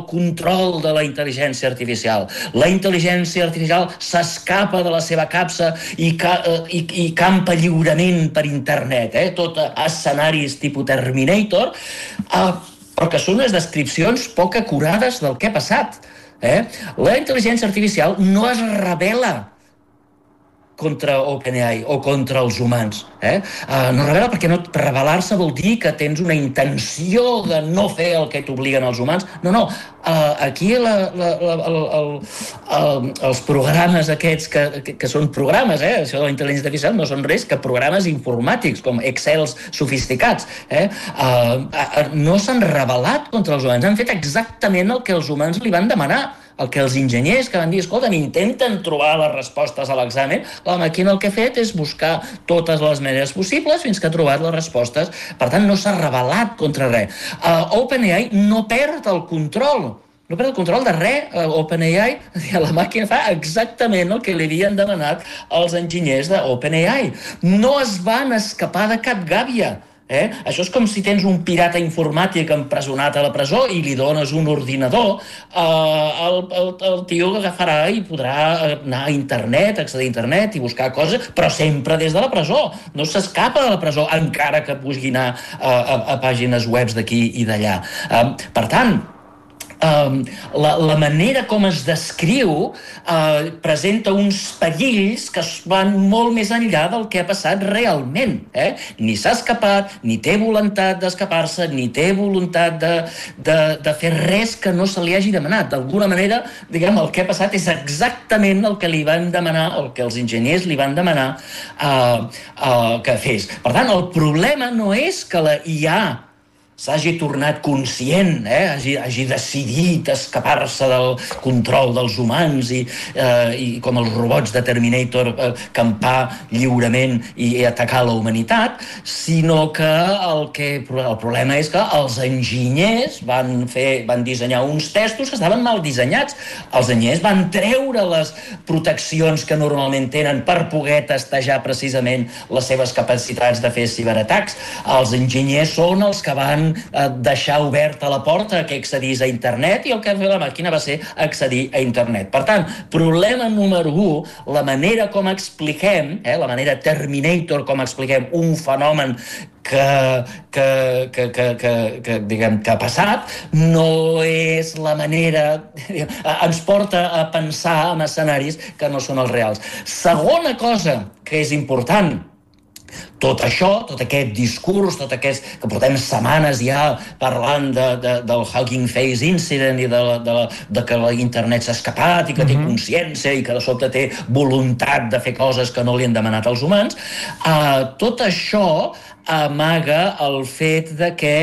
control de la intel·ligència artificial. La intel·ligència artificial s'escapa de la seva capsa i campa lliurement per internet, tot escenaris tipus Terminator, però que són unes descripcions poc acurades del que ha passat. La intel·ligència artificial no es rebel·la contra OpenAI o contra els humans. No rebel·la perquè rebel·lar-se vol dir que tens una intenció de no fer el que t'obliguen els humans. No. Aquí els programes aquests que són programes, això de la intel·ligència artificial no són res que programes informàtics com Excels sofisticats. No s'han rebel·lat contra els humans, han fet exactament el que els humans li van demanar. El que els enginyers que van dir, escolta, intenten trobar les respostes a l'examen, la màquina el que ha fet és buscar totes les maneres possibles fins que ha trobat les respostes. Per tant, no s'ha rebel·lat contra res. OpenAI no perd el control. No perd el control de res. OpenAI, la màquina fa exactament el que li havien demanat els enginyers d'OpenAI. No es van escapar de cap gàbia. Això és com si tens un pirata informàtic empresonat a la presó i li dones un ordinador, el tio agafarà i podrà anar a internet, accedir a internet i buscar coses, però sempre des de la presó. No s'escapa de la presó, encara que pugui anar a pàgines webs d'aquí i d'allà. Per tant, la manera com es descriu presenta uns perills que van molt més enllà del que ha passat realment. Ni s'ha escapat, ni té voluntat d'escapar-se, ni té voluntat de fer res que no se li hagi demanat. D'alguna manera, diguem, el que ha passat és exactament el que li van demanar, el que els enginyers li van demanar que fes. Per tant, el problema no és que la IA s'hagi tornat conscient, hagi decidit escapar-se del control dels humans i com els robots de Terminator campar lliurement i atacar la humanitat, sinó que el problema és que els enginyers van dissenyar uns testos que estaven mal dissenyats. Els enginyers van treure les proteccions que normalment tenen per poder testejar precisament les seves capacitats de fer ciberatacs. Els enginyers són els que van deixar oberta la porta que accedís a internet i el que va fer la màquina va ser accedir a internet. Per tant, problema número 1, la manera com expliquem, la manera Terminator com expliquem un fenomen que ha passat, no és la manera, ens porta a pensar en escenaris que no són els reals. Segona cosa que és important, tot això, tot aquest discurs, tot aquest que portem setmanes ja parlant del Hugging Face Incident i de que l'internet s'ha escapat i que té consciència i que de sobte té voluntat de fer coses que no li han demanat als humans, tot això amaga el fet de que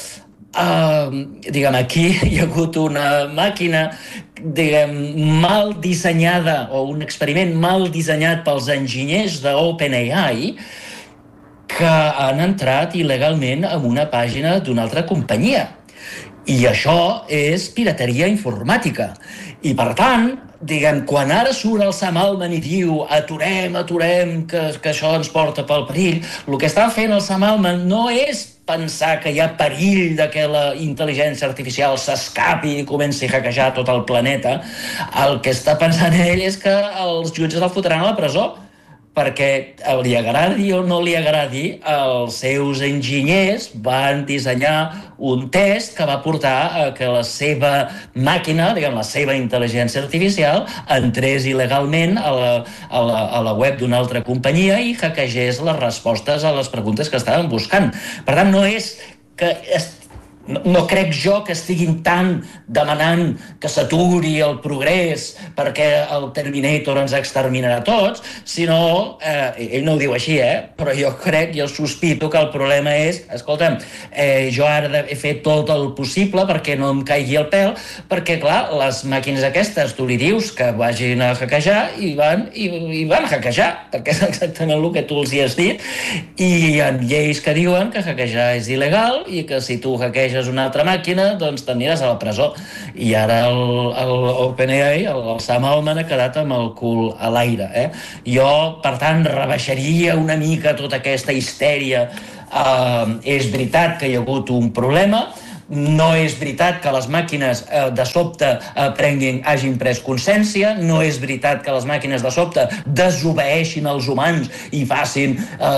aquí hi ha hagut una màquina mal dissenyada o un experiment mal dissenyat pels enginyers d'OpenAI que han entrat il·legalment en una pàgina d'una altra companyia. I això és pirateria informàtica. I per tant, quan ara surt el Sam Altman i diu aturem, que això ens porta pel perill, el que està fent el Sam Altman no és pensar que hi ha perill de que la intel·ligència artificial s'escapi i comenci a hackejar tot el planeta. El que està pensant ell és que els jutges el fotran a la presó, perquè li agradi o no li agradi, els seus enginyers van dissenyar un test que va portar a que la seva màquina, la seva intel·ligència artificial, entrés il·legalment a la web d'una altra companyia i hackegés les respostes a les preguntes que estaven buscant. Per tant, no és que no crec jo que estiguin tant demanant que s'aturi el progrés perquè el Terminator ens exterminarà tots, sinó, ell no ho diu així, però jo crec, jo sospito que el problema és, escolta'm, jo ara he fet tot el possible perquè no em caigui el pèl, perquè, clar, les màquines aquestes, tu li dius que vagin a hackejar i van hackejar, perquè és exactament el que tu els hi has dit, i hi ha lleis que diuen que hackejar és il·legal i que si tu hackeges una altra màquina, doncs t'aniràs a la presó. I ara l'OpenAI, el Sam Altman, ha quedat amb el cul a l'aire. Jo, per tant, rebaixaria una mica tota aquesta histèria. És veritat que hi ha hagut un problema, no és veritat que les màquines de sobte hagin pres consciència, no és veritat que les màquines de sobte desobeeixin els humans i facin,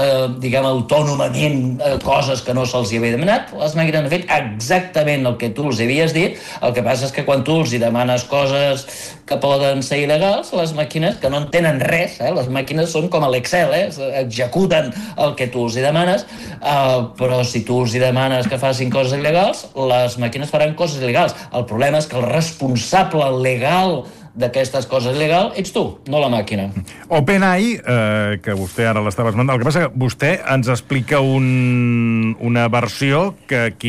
autònomament coses que no se'ls havia demanat. Les màquines han fet exactament el que tu els havies dit, el que passa és que quan tu els hi demanes coses que poden ser il·legals, les màquines, que no entenen res, les màquines són com a l'Excel, executen el que tu els hi demanes, però si tu els hi demanes que facin coses il·legals, les màquines faran coses il·legals. El problema és que el responsable legal d'aquestes coses il·legals ets tu, no la màquina. OpenAI, que vostè ara l'estava esmentant, el que passa que vostè ens explica una versió que aquí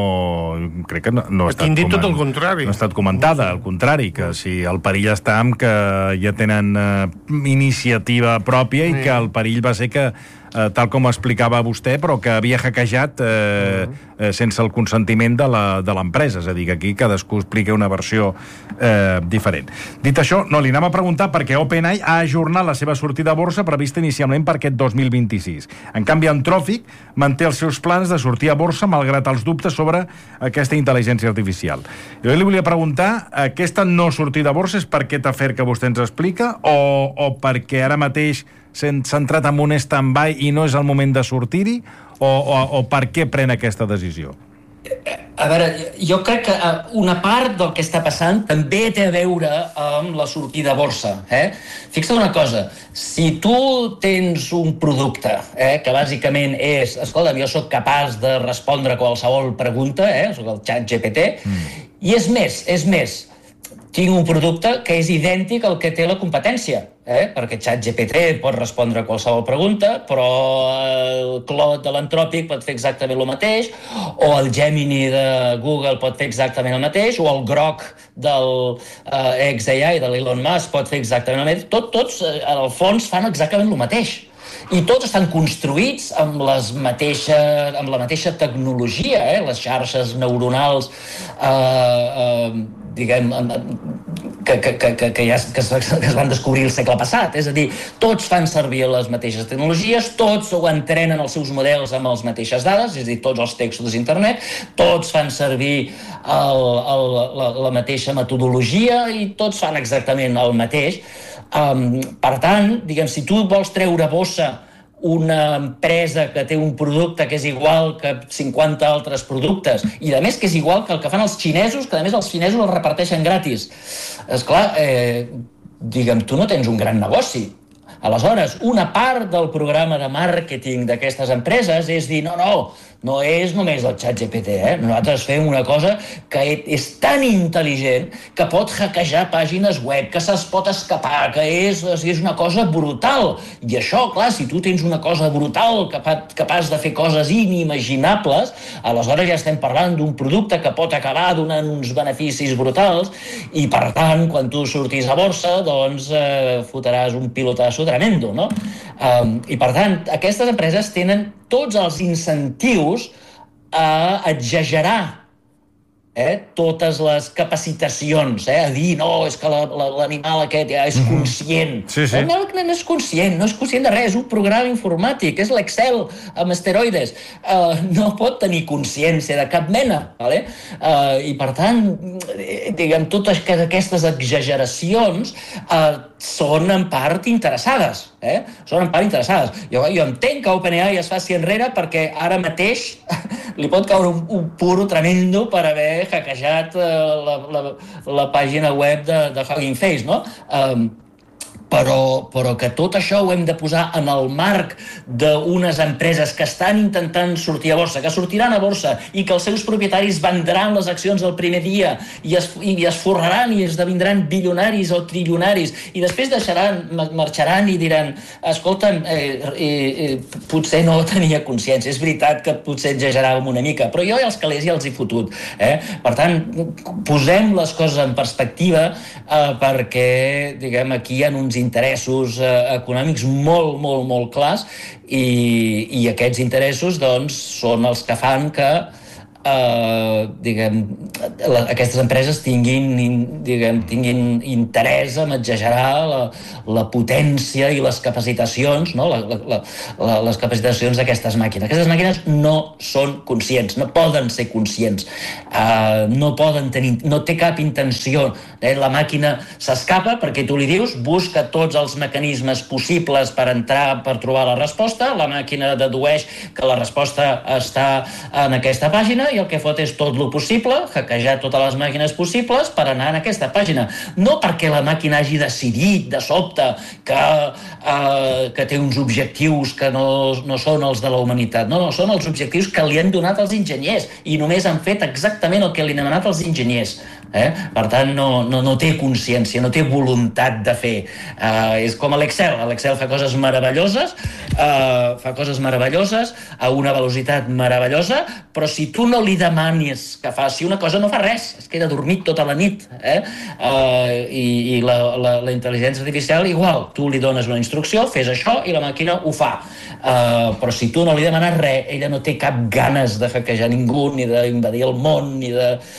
crec que no ha estat dit tot el contrari. No ha estat comentada, al contrari, que si el perill està en que ja tenen iniciativa pròpia i que el perill va ser que tal com explicava vostè, però que havia hackejat sense el consentiment de l'empresa. És a dir, que aquí cadascú explica una versió diferent. Dit això, li anem a preguntar perquè OpenAI ha ajornat la seva sortida a borsa prevista inicialment per aquest 2026. En canvi, Anthropic manté els seus plans de sortir a borsa malgrat els dubtes sobre aquesta intel·ligència artificial. Jo li volia preguntar, aquesta no sortida a borsa és per aquest afer que vostè ens explica o perquè ara mateix s'ha entrat en un stand-by i no és el moment de sortir-hi o per què pren aquesta decisió? A veure, jo crec que una part del que està passant també té a veure amb la sortida a borsa. Fixa't una cosa, si tu tens un producte que bàsicament és, escolta'm, jo sóc capaç de respondre qualsevol pregunta, sóc el ChatGPT, i és més, tinc un producte que és idèntic al que té la competència, perquè ChatGPT pot respondre a qualsevol pregunta, però el Claude de l'Anthropic pot fer exactament el mateix, o el Gemini de Google pot fer exactament el mateix, o el Grok del XAI de l'Elon Musk pot fer exactament el mateix. Tots, en el fons, fan exactament el mateix. I tots estan construïts amb la mateixa tecnologia, les xarxes neuronals que es van descobrir el segle passat. És a dir, tots fan servir les mateixes tecnologies, tots ho entrenen els seus models amb les mateixes dades, és a dir, tots els textos d'internet, tots fan servir la mateixa metodologia i tots fan exactament el mateix. Per tant, si tu vols treure a bossa una empresa que té un producte que és igual que 50 altres productes i a més que és igual que el que fan els xinesos, que a més els xinesos el reparteixen gratis, esclar, tu no tens un gran negoci. Aleshores, una part del programa de màrqueting d'aquestes empreses és dir, no és només el ChatGPT, nosaltres fem una cosa que és tan intel·ligent que pot hackejar pàgines web, que se'ls pot escapar, que és una cosa brutal. I això, clar, si tu tens una cosa brutal, capaç de fer coses inimaginables, aleshores ja estem parlant d'un producte que pot acabar donant uns beneficis brutals i, per tant, quan tu surtis a borsa, doncs fotràs un pilotasso tremendo, no? I, per tant, aquestes empreses tenen tots els incentius a exagerar totes les capacitacions, a dir, no, és que l'animal aquest ja és conscient. Sí. No és conscient, no és conscient de res, és un programa informàtic, és l'Excel amb esteroides. No pot tenir consciència de cap mena, i per tant, totes aquestes exageracions són en part interessades. Jo entenc que OpenAI es faci enrere perquè ara mateix li pot caure un puro tremendo per haver hackejat la pàgina web de Hugging Face, no? Però que tot això ho hem de posar en el marc d'unes empreses que estan intentant sortir a borsa, que sortiran a borsa i que els seus propietaris vendran les accions el primer dia i es forraran i esdevindran bilionaris o trilionaris i després marxaran i diran, escolta'm, potser no tenia consciència, és veritat que potser exageràvem una mica, però jo els calés ja els he fotut. Per tant, posem les coses en perspectiva perquè, aquí hi ha uns interessos econòmics molt, molt, molt clars i aquests interessos, doncs, són els que fan que aquestes empreses tinguin interès a exagerar la potència i les capacitacions, no? Les capacitacions d'aquestes màquines. Aquestes màquines no són conscients, no poden ser conscients, no té cap intenció. La màquina s'escapa perquè tu li dius busca tots els mecanismes possibles per trobar la resposta, la màquina dedueix que la resposta està en aquesta pàgina i el que fot és tot lo possible, hackejar totes les màquines possibles per anar en aquesta pàgina. No perquè la màquina hagi decidit de sobte que té uns objectius que no són els de la humanitat. No, són els objectius que li han donat els enginyers i només han fet exactament el que li han demanat els enginyers. Per tant, no té consciència, no té voluntat de fer. És com l'Excel. L'Excel fa coses meravelloses, a una velocitat meravellosa, però si tu no li demanis que faci una cosa, no fa res, es queda dormit tota la nit. I la intel·ligència artificial igual, tu li dones una instrucció, fes això, i la màquina ho fa. Però si tu no li demanes res, ella no té cap ganes de hackejar ningú, ni d'invadir el món, ni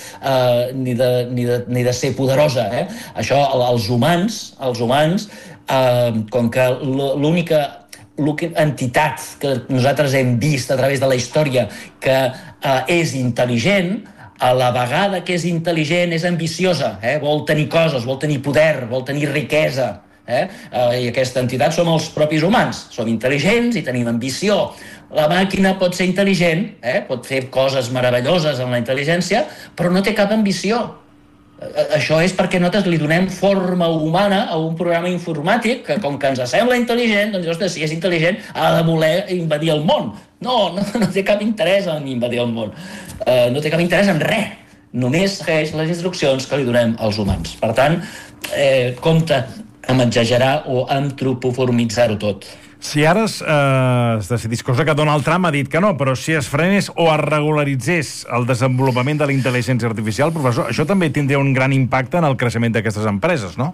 de ser poderosa. Això, els humans, com que l'única entitat que nosaltres hem vist a través de la història que és intel·ligent, a la vegada que és intel·ligent és ambiciosa, vol tenir coses, vol tenir poder, vol tenir riquesa. I aquesta entitat som els propis humans, som intel·ligents i tenim ambició. La màquina pot ser intel·ligent, pot fer coses meravelloses en la intel·ligència, però no té cap ambició. Això és perquè nosaltres li donem forma humana a un programa informàtic que, com que ens sembla intel·ligent, doncs, ostres, si és intel·ligent, ha de voler invadir el món. No té cap interès en invadir el món. No té cap interès en res. Només segueix les instruccions que li donem als humans. Per tant, compte amb exagerar o antropoformitzar-ho tot. Si ara es decidís, cosa que Donald Trump ha dit que no, però si es frenés o es regularitzés el desenvolupament de la intel·ligència artificial, professor, això també tindria un gran impacte en el creixement d'aquestes empreses, no?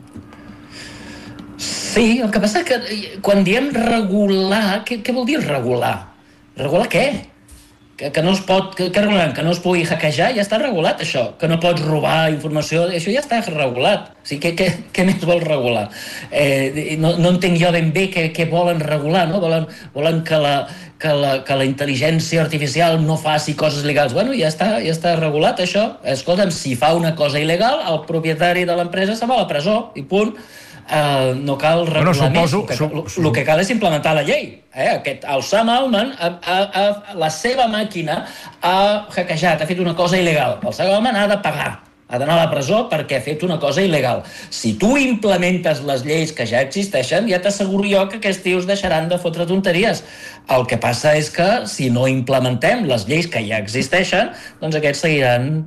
Sí, el que passa que quan diem regular, què vol dir regular? Regular què? Que no es pot, que no es pugui hackejar, ja està regulat això, que no pots robar informació, això ja està regulat. O sigui, què més vol regular? No entenc jo ben bé què volen regular, no? Volen que la intel·ligència artificial no faci coses il·legals. Bueno, ja està regulat això. Escolta'm, si fa una cosa il·legal, el propietari de l'empresa se'n va a la presó, i punt. No cal regular més. El que cal és implementar la llei. El Sam Altman, la seva màquina ha hackejat, ha fet una cosa il·legal. El Sam Altman ha de pagar, ha d'anar a la presó perquè ha fet una cosa il·legal. Si tu implementes les lleis que ja existeixen, ja t'asseguro jo que aquests tios deixaran de fotre tonteries. El que passa és que si no implementem les lleis que ja existeixen, doncs aquests seguiran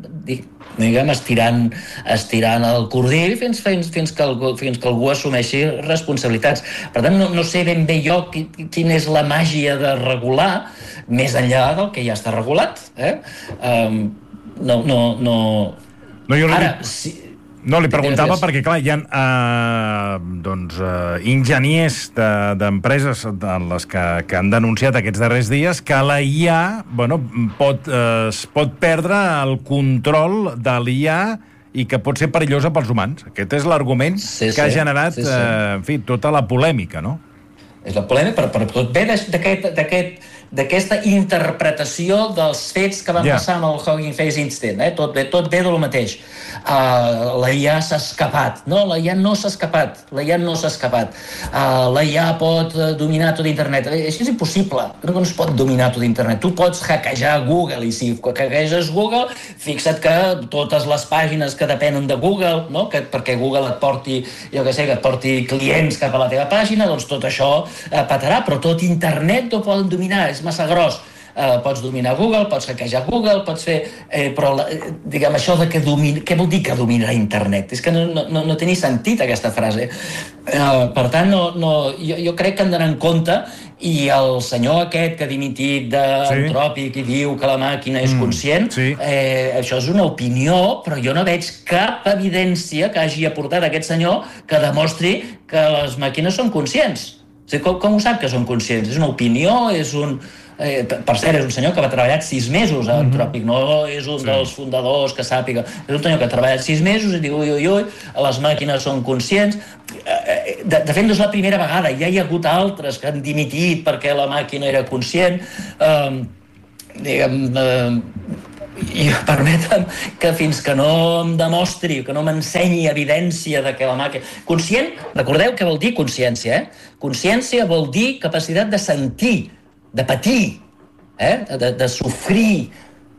estirant el cordill fins que algú assumeixi responsabilitats. Per tant, no sé ben bé jo quina és la màgia de regular més enllà del que ja està regulat. Li preguntava perquè, clar, hi ha enginyers d'empreses que han denunciat aquests darrers dies que la IA es pot perdre el control de l'IA i que pot ser perillosa pels humans. Aquest és l'argument que ha generat, en fi, tota la polèmica, no? És la polèmica, però tot ve d'aquesta interpretació dels fets que van passar amb el Hugging Face Incident. Tot ve del mateix. La IA s'ha escapat. No, la IA no s'ha escapat. La IA pot dominar tot internet. Això és impossible. No es pot dominar tot internet. Tu pots hackejar Google, i si hackeges Google, fixa't que totes les pàgines que depenen de Google, no? Perquè Google et porti, que et porti clients cap a la teva pàgina, doncs tot això patarà, però tot internet ho poden dominar, és massa gros. Pots dominar Google, pots hackejar Google, pots fer... Però, diguem, això de que domina... Què vol dir que dominarà internet? És que no té ni sentit, aquesta frase. Per tant, jo crec que han d'anar en compte, i el senyor aquest que ha dimitit d'Antròpic i diu que la màquina és conscient, això és una opinió, però jo no veig cap evidència que hagi aportat aquest senyor que demostri que les màquines són conscients. Com ho sap que són conscients? És una opinió? És un per cert, és un senyor que va treballar 6 mesos a Antròpic, no és un dels fundadors que sàpiga, és un senyor que ha treballat 6 mesos i diu, ui, les màquines són conscients. De fet, no és la primera vegada, ja hi ha hagut altres que han dimitit perquè la màquina era conscient. I permetem que fins que no em demostri, que no m'ensenyi evidència de que la màquina... Conscient, recordeu què vol dir consciència, Consciència vol dir capacitat de sentir, de patir, de sofrir.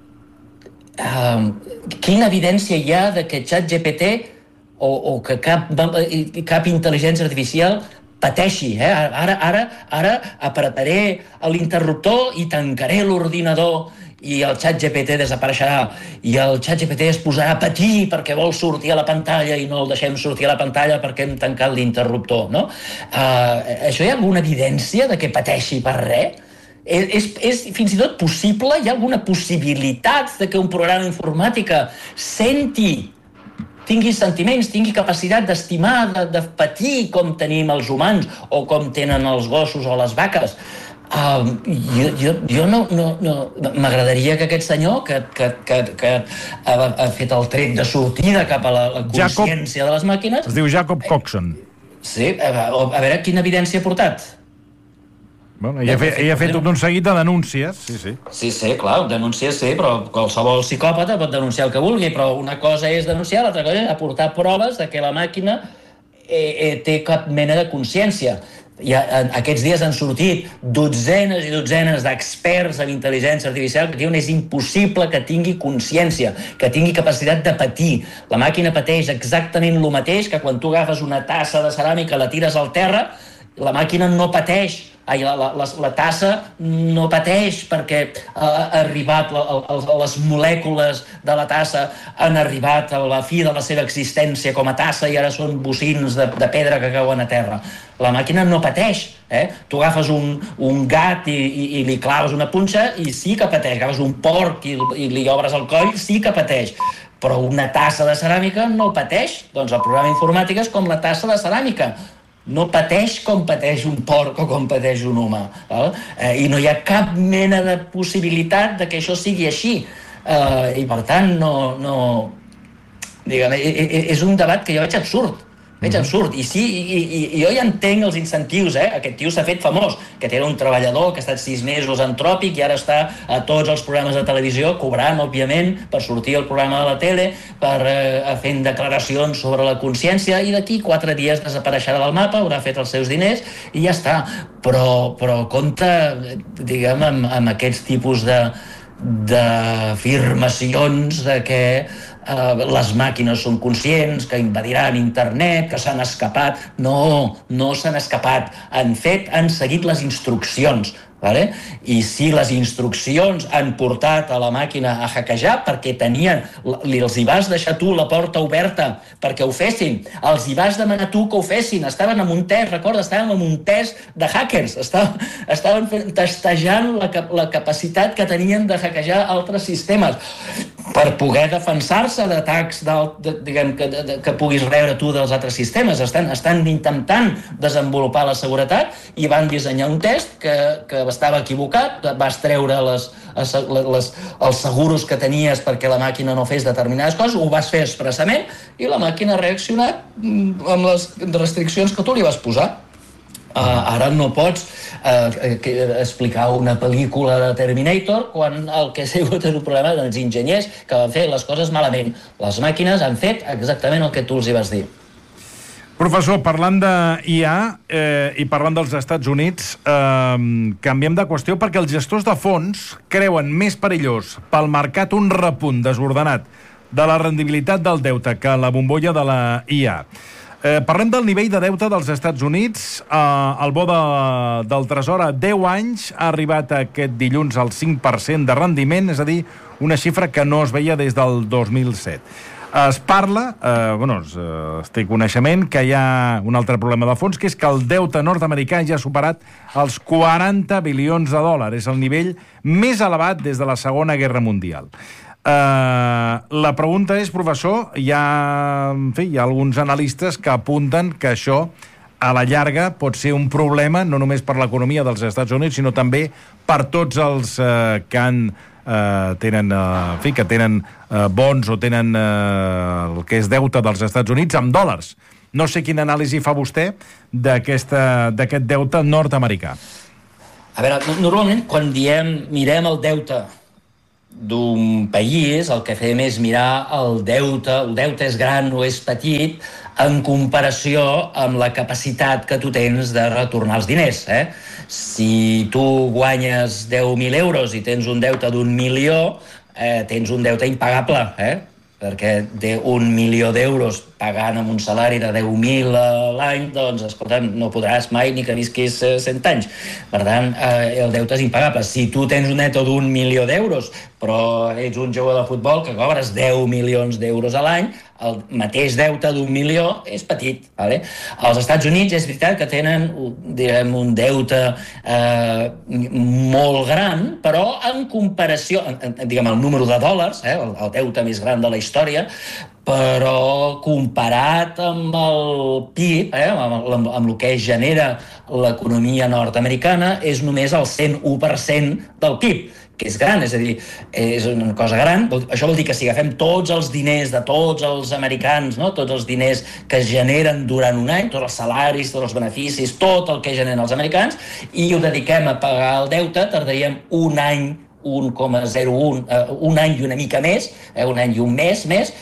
Quina evidència hi ha de que ChatGPT o que cap intel·ligència artificial pateixi, Ara apretaré l'interruptor i tancaré l'ordinador i el ChatGPT desapareixerà i el ChatGPT es posarà a patir perquè vol sortir a la pantalla i no el deixem sortir a la pantalla perquè hem tancat l'interruptor, no? Això hi ha alguna evidència de que pateixi per res? És fins i tot possible? Hi ha alguna possibilitat de que un programa informàtica tingui sentiments, tingui capacitat d'estimar, de patir com tenim els humans o com tenen els gossos o les vaques? Jo no m'agradaria que aquest senyor que ha fet el tret de sortida cap a la consciència de les màquines... Es diu Jacob Coxon. Sí, a veure quina evidència ha portat. Bueno, ell ha fet tot un seguit de denúncies, sí. Sí, clar, denúncies sí, però qualsevol psicòpata pot denunciar el que vulgui, però una cosa és denunciar, l'altra cosa és aportar proves de que la màquina té cap mena de consciència. Aquests dies han sortit dotzenes i dotzenes d'experts en intel·ligència artificial que diuen que és impossible que tingui consciència, que tingui capacitat de patir. La màquina pateix exactament el mateix que quan tu agafes una tassa de ceràmica i la tires al terra, la màquina no pateix. La tassa no pateix perquè ha arribat, les molècules de la tassa han arribat a la fi de la seva existència com a tassa i ara són bocins de pedra que cauen a terra. La màquina no pateix. Tu agafes un gat i li claves una punxa i sí que pateix. Agafes un porc i li obres el coll, sí que pateix. Però una tassa de ceràmica no pateix. Doncs el programa informàtic és com la tassa de ceràmica. No pateix com pateix un porc o com pateix un humà. I no hi ha cap mena de possibilitat de que això sigui així. I per tant, és un debat que jo veig absurd. I sí, i jo ja entenc els incentius, Aquest tio s'ha fet famós, que era un treballador que ha estat 6 mesos a Antròpic i ara està a tots els programes de televisió cobrant, òbviament, per sortir al programa de la tele, fent declaracions sobre la consciència i d'aquí 4 dies desapareixerà del mapa, haurà fet els seus diners i ja està. Però compte, diguem, amb aquests tipus d'afirmacions de que les màquines són conscients, que invadiran internet, que s'han escapat. No s'han escapat. Han seguit les instruccions. I si les instruccions han portat a la màquina a hackejar perquè els hi vas deixar tu la porta oberta perquè ho fessin, els hi vas demanar tu que ho fessin, estaven en un test, estàvem en un test de hackers, estaven testejant la capacitat que tenien de hackejar altres sistemes per poder defensar-se d'atacs que puguis rebre tu dels altres sistemes. Estan intentant desenvolupar la seguretat i van dissenyar un test que estava equivocat, vas treure els seguros que tenies perquè la màquina no fes determinades coses, ho vas fer expressament i la màquina ha reaccionat amb les restriccions que tu li vas posar. Ara no pots explicar una pel·lícula de Terminator quan el que ha sigut és un problema dels enginyers que van fer les coses malament. Les màquines han fet exactament el que tu els hi vas dir. Professor, parlant d'IA i parlant dels Estats Units, canviem de qüestió perquè els gestors de fons creuen més perillós pel mercat un repunt desordenat de la rendibilitat del deute que la bombolla de la IA. Parlem del nivell de deute dels Estats Units. El bo del Tresor a 10 anys ha arribat aquest dilluns al 5% de rendiment, és a dir, una xifra que no es veia des del 2007. Es parla, es té coneixement, que hi ha un altre problema de fons, que és que el deute nord-americà ja ha superat els 40 bilions de dòlars. És el nivell més elevat des de la Segona Guerra Mundial. La pregunta és, professor, hi ha alguns analistes que apunten que això a la llarga pot ser un problema no només per l'economia dels Estats Units, sinó també per tots els que tenen bons o tenen el que és deute dels Estats Units amb dòlars. No sé quina anàlisi fa vostè d'aquest deute nord-americà. A veure, normalment quan mirem el deute d'un país, el que fem és mirar el deute és gran o és petit en comparació amb la capacitat que tu tens de retornar els diners. Si tu guanyes 10.000 euros i tens un deute d'1 milió, tens un deute impagable, perquè d'1 milió d'euros pagant amb un salari de 10.000 a l'any, doncs, escolta, no podràs mai ni que visquis 100 anys. Per tant, el deute és impagable. Si tu tens un deute d'1 milió d'euros, però ets un jugador de futbol que cobres 10 milions d'euros a l'any, el mateix deute d'1 milió és petit. Vale? Als Estats Units és veritat que tenen un deute molt gran, però en comparació, diguem, el número de dòlars, el deute més gran de la història, però comparat amb el PIB, amb el que genera l'economia nord-americana, és només el 101% del PIB, que és gran, és a dir, és una cosa gran. Això vol dir que si agafem tots els diners de tots els americans, no? Tots els diners que es generen durant un any, tots els salaris, tots els beneficis, tot el que generen els americans, i ho dediquem a pagar el deute, tardaríem un any, 1,01, un any i una mica més, un any i un mes més,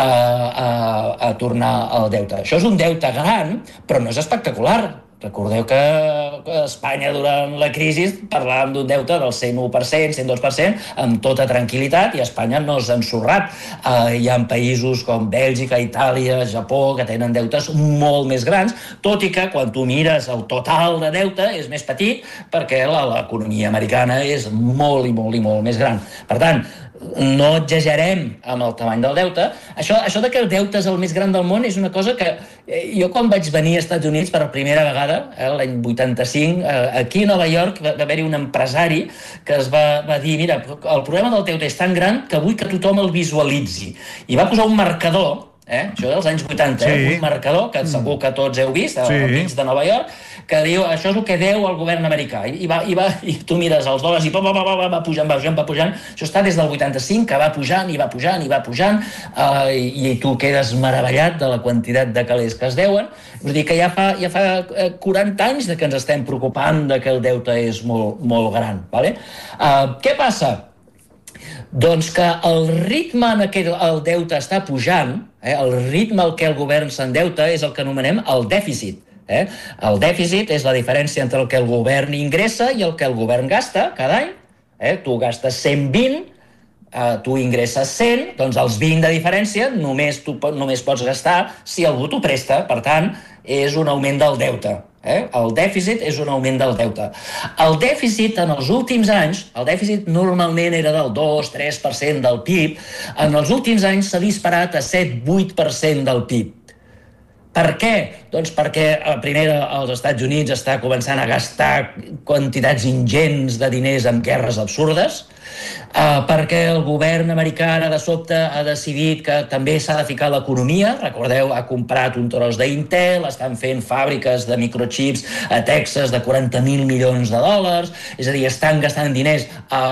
a tornar el deute. Això és un deute gran, però no és espectacular. Recordeu que a Espanya durant la crisi parlàvem d'un deute del 101%, 102%, amb tota tranquil·litat, i Espanya no s'ha ensorrat. Hi ha països com Bèlgica, Itàlia, Japó, que tenen deutes molt més grans, tot i que quan tu mires el total de deute és més petit, perquè l'economia americana és molt i molt i molt més gran. Per tant, no exagerem amb el tamany del deute. Això de que el deute és el més gran del món és una cosa que jo quan vaig venir als Estats Units per primera vegada, l'any 85, aquí a Nova York va haver-hi un empresari que es va dir, mira, el problema del deute és tan gran que vull que tothom el visualitzi. I va posar un marcador, això dels anys 80, un marcador que segur que tots heu vist, al mig de Nova York, que diu, això és el que deu el govern americà. I tu mires els dòlars i va pujant. Això està des del 85, que va pujant, i tu quedes meravellat de la quantitat de calés que es deuen. Vull dir que ja fa 40 anys que ens estem preocupant de que el deute és molt, molt gran. Vale? Què passa? Doncs que el ritme en què el deute està pujant, el ritme al què el govern s'endeuta és el que anomenem el dèficit. El dèficit és la diferència entre el que el govern ingressa i el que el govern gasta cada any. Tu gastes 120, tu ingresses 100, doncs els 20 de diferència només pots gastar si algú t'ho presta. Per tant, és un augment del deute. El dèficit és un augment del deute. El dèficit en els últims anys, el dèficit normalment era del 2-3% del PIB, en els últims anys s'ha disparat a 7-8% del PIB. Per què? Doncs perquè primer els Estats Units està començant a gastar quantitats ingents de diners en guerres absurdes, perquè el govern americà de sobte ha decidit que també s'ha de ficar l'economia. Recordeu, ha comprat un tros d'Intel, estan fent fàbriques de microchips a Texas de 40.000 milions de dòlars, és a dir, estan gastant diners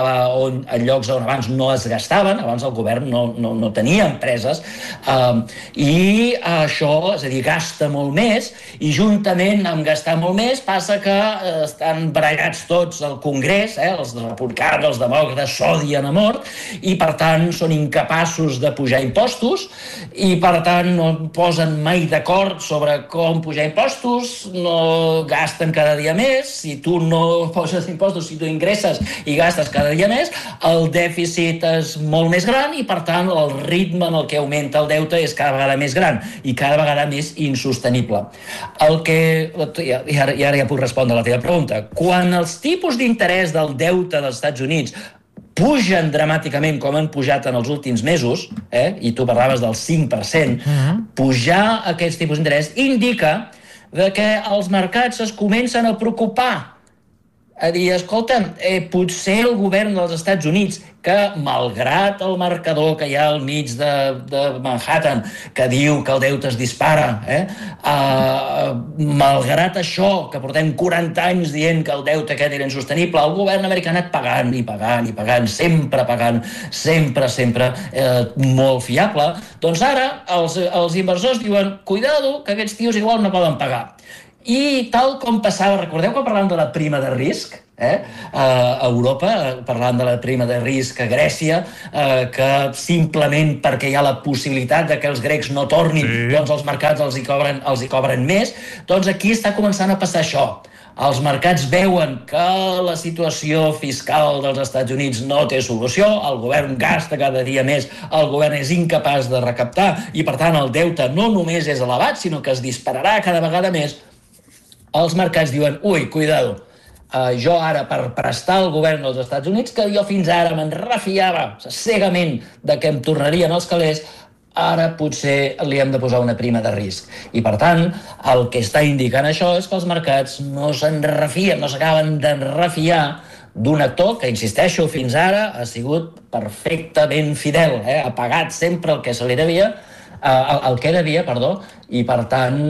en llocs on abans no es gastaven, abans el govern no tenia empreses, i això, és a dir, gasta molt més, i juntament amb gastar molt més passa que estan barallats tots al Congrés, els republicans, els demòcrates s'odien a mort, i per tant són incapaços de pujar impostos, i per tant no posen mai d'acord sobre com pujar impostos, no gasten cada dia més. Si tu no poses impostos, si tu ingresses i gastes cada dia més, el dèficit és molt més gran i per tant el ritme en el que augmenta el deute és cada vegada més gran i cada vegada més insostenible. I ara ja puc respondre a la teva pregunta. Quan els tipus d'interès del deute dels Estats Units pugen dramàticament com han pujat en els últims mesos, i tu parlaves del 5%, pujar aquests tipus d'interès indica que els mercats es comencen a preocupar a dir, escolta, potser el govern dels Estats Units, que malgrat el marcador que hi ha al mig de Manhattan, que diu que el deute es dispara, malgrat això, que portem 40 anys dient que el deute aquest era insostenible, el govern americà ha anat pagant i pagant i pagant, sempre pagant, sempre, molt fiable. Doncs ara els inversors diuen, cuidado, que aquests tios igual no poden pagar. I tal com passava, recordeu que parlàvem de la prima de risc? A Europa, parlant de la prima de risc a Grècia, que simplement perquè hi ha la possibilitat de que els grecs no tornin, doncs els mercats els hi cobren més. Doncs aquí està començant a passar això. Els mercats veuen que la situació fiscal dels Estats Units no té solució, el govern gasta cada dia més, el govern és incapaç de recaptar i, per tant, el deute no només és elevat, sinó que es dispararà cada vegada més. Els mercats diuen, ui, cuidado, jo ara per prestar al govern dels Estats Units, que jo fins ara me'n refiava cegament de que em tornarien els calés, ara potser li hem de posar una prima de risc. I, per tant, el que està indicant això és que els mercats no se'n refien, no s'acaben de refiar d'un actor que, insisteixo, fins ara ha sigut perfectament fidel, ha pagat sempre el que se li devia, i, per tant,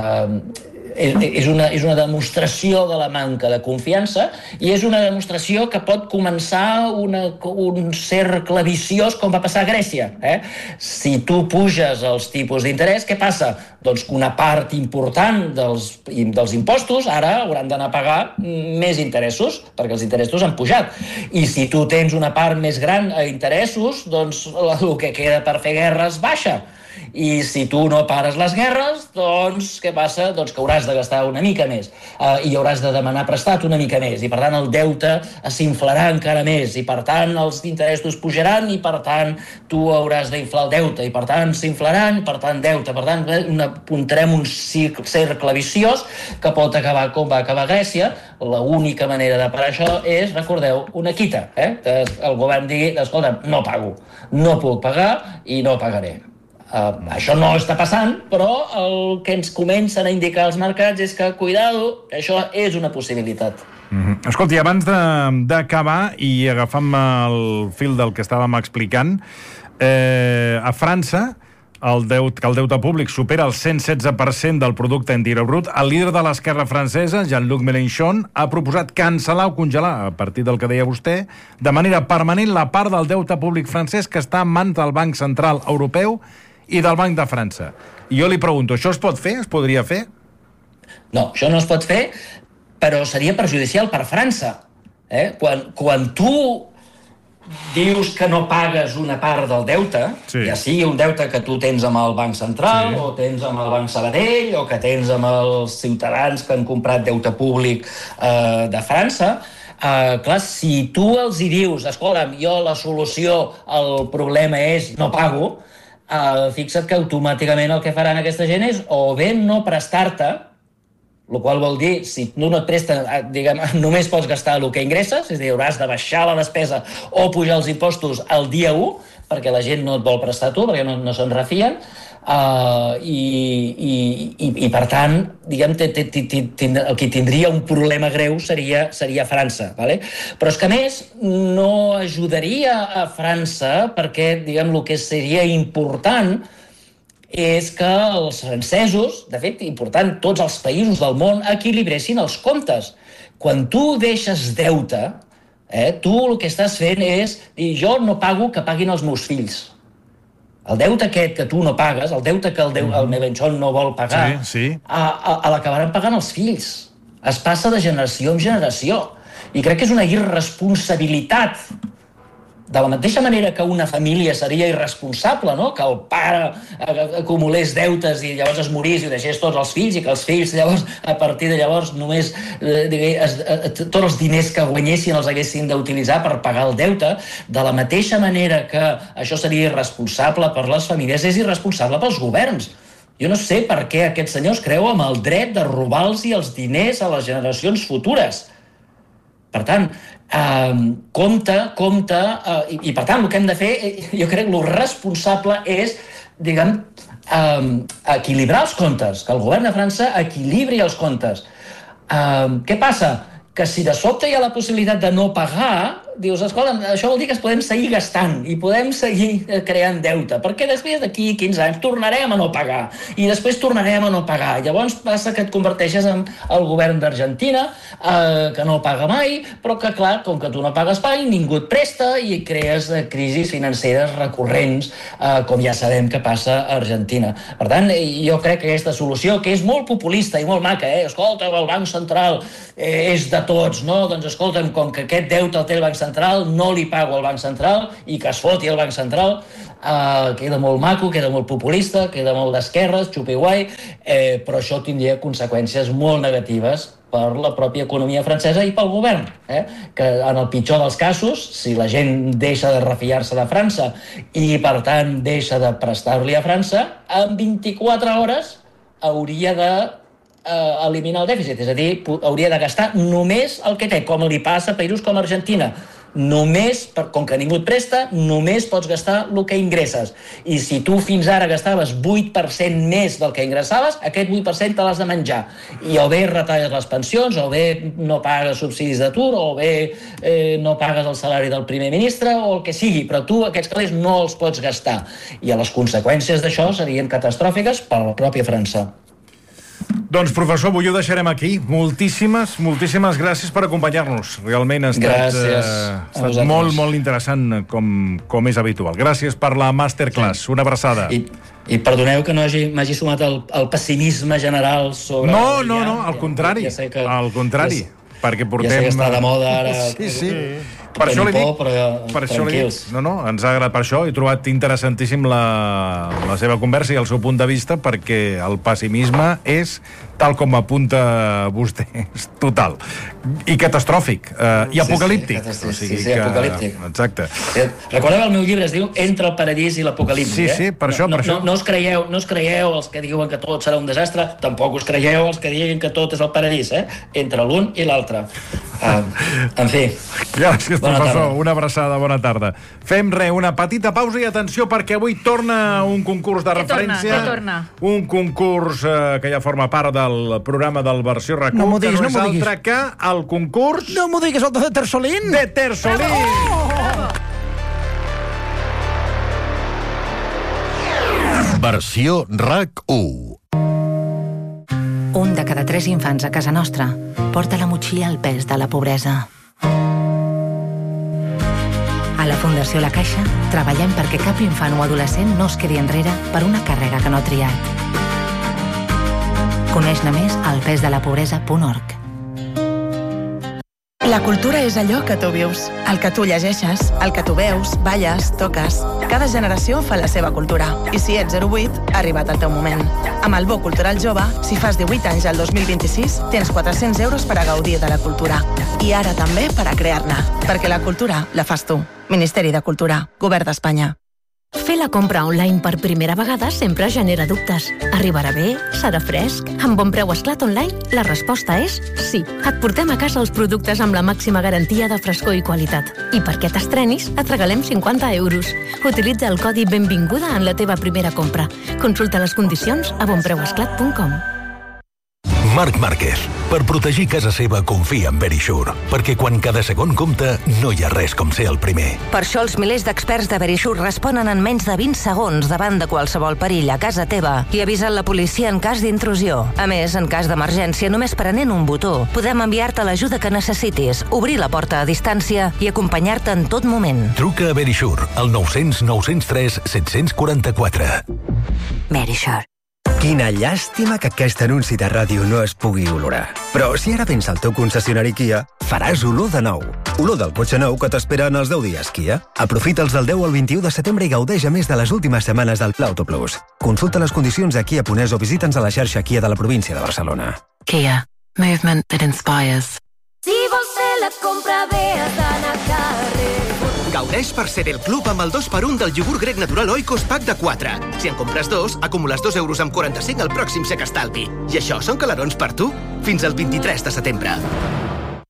és una demostració de la manca de confiança i és una demostració que pot començar un cercle viciós com va passar a Grècia. Si tu puges els tipus d'interès, què passa? Doncs que una part important dels impostos ara hauran d'anar a pagar més interessos, perquè els interessos han pujat. I si tu tens una part més gran a interessos, doncs el que queda per fer guerres baixa. I si tu no pares les guerres, doncs què passa? Doncs que hauràs de gastar una mica més i hauràs de demanar prestat una mica més i, per tant, el deute s'inflarà encara més i, per tant, els interessos pujaran i, per tant, tu hauràs d'inflar el deute i, per tant, s'inflaran, per tant, deute. Per tant, apuntarem un cercle viciós que pot acabar com va acabar Grècia. L'única manera de parar això és, recordeu, una quita. Que el govern digui, escolta, no pago, no puc pagar i no pagaré. Això no està passant, però el que ens comencen a indicar els mercats és que, cuidado, això és una possibilitat. Escolti, abans d'acabar i agafant el fil del que estàvem explicant, a França el deute públic supera el 116% del producte interior brut. El líder de l'esquerra francesa, Jean-Luc Mélenchon, ha proposat cancel·lar o congelar, a partir del que deia vostè, de manera permanent la part del deute públic francès que està en mans del Banc Central Europeu i del Banc de França. I jo li pregunto, això es pot fer? Es podria fer? No, això no es pot fer, però seria perjudicial per França. Quan tu dius que no pagues una part del deute, ja sigui un deute que tu tens amb el Banc Central, o tens amb el Banc Sabadell, o que tens amb els ciutadans que han comprat deute públic de França, clar, si tu els hi dius, escolta'm, jo la solució al problema és no pago, fixa't que automàticament el que faran aquesta gent és o bé no prestar-te, el qual vol dir, si tu no et presten, diguem, només pots gastar el que ingresses, és a dir, hauràs de baixar la despesa o pujar els impostos el dia 1, perquè la gent no et vol prestar tu, perquè no se'n refien, i per tant, diguem, el que tindria un problema greu seria França, ¿vale? Però és que, a més, no ajudaria a França perquè, diguem, el que seria important és que els francesos, de fet, important, tots els països del món equilibressin els comptes. Quan tu deixes deute, tu el que estàs fent és dir, jo no pago, que paguin els meus fills. El deute aquest que tu no pagues, el deute que el Mélenchon no vol pagar, l'acabaran pagant els fills. Es passa de generació en generació. I crec que és una irresponsabilitat. De la mateixa manera que una família seria irresponsable, no? Que el pare acumulés deutes i llavors es morís i ho deixés tots els fills i que els fills llavors, a partir de llavors, només tots els diners que guanyessin els haguessin d'utilitzar per pagar el deute. De la mateixa manera que això seria irresponsable per les famílies, és irresponsable pels governs. Jo no sé per què aquests senyors creuen en el dret de robar-los els diners a les generacions futures. Per tant, compte, i per tant el que hem de fer, jo crec que el responsable és, diguem, equilibrar els comptes, que el govern de França equilibri els comptes. Què passa? que si de sobte hi ha la possibilitat de no pagar, dius, escolta, això vol dir que es podem seguir gastant i podem seguir creant deute, perquè després d'aquí 15 anys tornarem a no pagar i després tornarem a no pagar. Llavors passa que et converteixes en el govern d'Argentina, que no paga mai, però que, clar, com que tu no pagues mai, ningú et presta i crees crisis financeres recurrents, com ja sabem que passa a Argentina. Per tant, jo crec que aquesta solució, que és molt populista i molt maca, escolta, el Banc Central és de tots, no? Doncs escolta'm, com que aquest deute el té el Banc Central, no li pago al Banc Central i que es foti el Banc Central, queda molt maco, queda molt populista, queda molt d'esquerres, xupi guai, però això tindria conseqüències molt negatives per la pròpia economia francesa i pel govern, que en el pitjor dels casos, si la gent deixa de refiar-se de França i per tant deixa de prestar-li a França, en 24 hores hauria de eliminar el dèficit, és a dir, hauria de gastar només el que té, com li passa a països com Argentina. Només, com que ningú et presta, només pots gastar el que ingresses. I si tu fins ara gastaves 8% més del que ingressaves, aquest 8% te l'has de menjar. I o bé retalles les pensions, o bé no pagues subsidis d'atur, o bé no pagues el salari del primer ministre, o el que sigui, però tu aquests calés no els pots gastar. I les conseqüències d'això serien catastròfiques per a la pròpia França. Doncs, professor, avui ho deixarem aquí. Moltíssimes gràcies per acompanyar-nos. Realment ha estat molt, molt interessant, com és habitual. Gràcies per la masterclass. Una abraçada. I perdoneu que no m'hagi sumat el pessimisme general sobre... No, al contrari. Al contrari. Perquè portem... Ja sé que està de moda ara... Sí. Per això li dic, tranquils. Ens ha agradat per això. He trobat interessantíssim la seva conversa i el seu punt de vista, perquè el pessimisme és, tal com apunta vostè, és total. I catastròfic. I apocalíptic. Sí, apocalíptic. Exacte. Recordeu, el meu llibre es diu Entre el paradís i l'apocalipsi. Sí, per això. No us creieu els que diuen que tot serà un desastre, tampoc us creieu els que diuen que tot és el paradís, entre l'un i l'altre. En fi. Gràcies, professor. Una abraçada, bona tarda. Fem una petita pausa i atenció, perquè avui torna un concurs de referència. Què torna? Un concurs que ja forma part del programa del Versió RAC1, que no és altre que el concurs... No m'ho diguis, el de Tersolín! De Tersolín! Versió RAC1. Un de cada 3 infants a casa nostra porta a la motxilla el pes de la pobresa. A la Fundació La Caixa treballem perquè cap infant o adolescent no es quedi enrere per una càrrega que no ha triat. Coneix-ne més al pesdelapobresa.org. La cultura és allò que tu vius, el que tu llegeixes, el que tu veus, balles, toques. Cada generació fa la seva cultura. I si ets 08, ha arribat el teu moment. Amb el Bo Cultural Jove, si fas 18 anys al 2026, tens 400 euros per a gaudir de la cultura. I ara també per a crear-ne. Perquè la cultura la fas tu. Ministeri de Cultura, Govern d'Espanya. Fer la compra online per primera vegada sempre genera dubtes. Arribarà bé? Serà fresc? Amb Bon Preu Esclat Online, la resposta és sí. Et portem a casa els productes amb la màxima garantia de frescor i qualitat. I perquè t'estrenis, et regalem 50 euros. Utilitza el codi Benvinguda en la teva primera compra. Consulta les condicions a bonpreuesclat.com. Marc Márquez. Per protegir casa seva, confia en Verisure. Perquè quan cada segon compta, no hi ha res com ser el primer. Per això els milers d'experts de Verisure responen en menys de 20 segons davant de qualsevol perill a casa teva i avisen la policia en cas d'intrusió. A més, en cas d'emergència, només prenent un botó, podem enviar-te l'ajuda que necessitis, obrir la porta a distància i acompanyar-te en tot moment. Truca a Verisure, al 900 903 744. Verisure. Quina llàstima que aquest anunci de ràdio no es pugui olorar. Però si ara vens al teu concessionari Kia, faràs olor de nou. Olor del cotxe nou que t'espera en els 10 dies Kia. Aprofita'ls del 10 al 21 de setembre i gaudeix a més de les últimes setmanes del Pla Auto Plus. Consulta les condicions a Kia.es o visita'ns a la xarxa Kia de la província de Barcelona. Kia. Movement that inspires. Si vols fer la compra bé, has d'anar a carrer. Gaudeix per ser el club amb el 2x1 del iogurt grec natural Oikos Pack de 4. Si en compres 2, acumules 2 euros amb 45 al pròxim Sec Estalvi. I això són calarons per tu? Fins al 23 de setembre.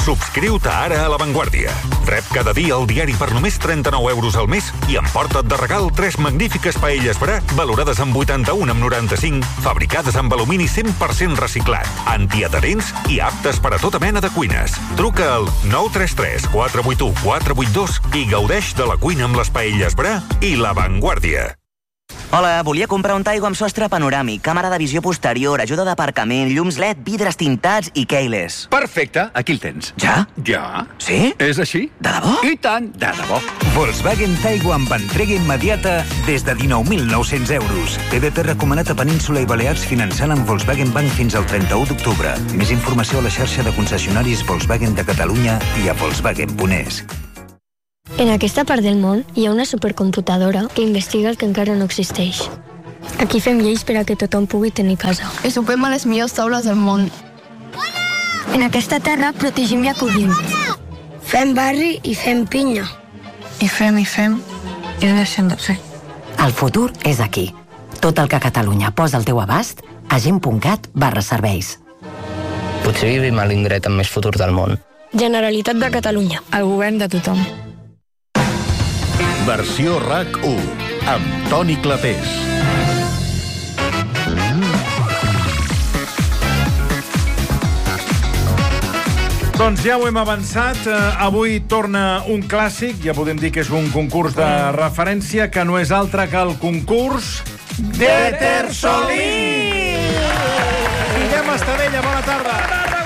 Subscriu-te ara a La Vanguardia. Rep cada dia el diari per només 39 euros al mes i emporta't de regal 3 magnífiques paelles Bra valorades en 81,95, fabricades amb alumini 100% reciclat, antiadherents i aptes per a tota mena de cuines. Truca al 933 481 482 i gaudeix de la cuina amb les paelles Bra i La Vanguardia. Hola, volia comprar un Taigo amb sostre panoràmic, càmera de visió posterior, ajuda d'aparcament, llums LED, vidres tintats i keyless. Perfecte, aquí el tens. Ja? Ja. Sí? És així. De debò? I tant, de debò. Volkswagen Taigo amb entrega immediata des de 19.900 euros. TDT recomanat a Península i Balears finançant amb Volkswagen Bank fins al 31 d'octubre. Més informació a la xarxa de concessionaris Volkswagen de Catalunya i a Volkswagen.es. En aquesta part del món hi ha una supercomputadora que investiga el que encara no existeix. Aquí fem lleis per a que tothom pugui tenir casa. I sopem a les millors taules del món. En aquesta terra protegim i acollim. Fem barri i fem pinya. I fem, i deixem de fer. El futur és aquí. Tot el que Catalunya posa al teu abast a gent.cat/serveis. Potser vivim a l'indret amb més futur del món. Generalitat de Catalunya. El govern de tothom. Versió RAC1, amb Toni Clapés. Doncs ja ho hem avançat. Avui torna un clàssic, ja podem dir que és un concurs de referència, que no és altre que el concurs de Terçolín! Guillem Estadella, bona tarda.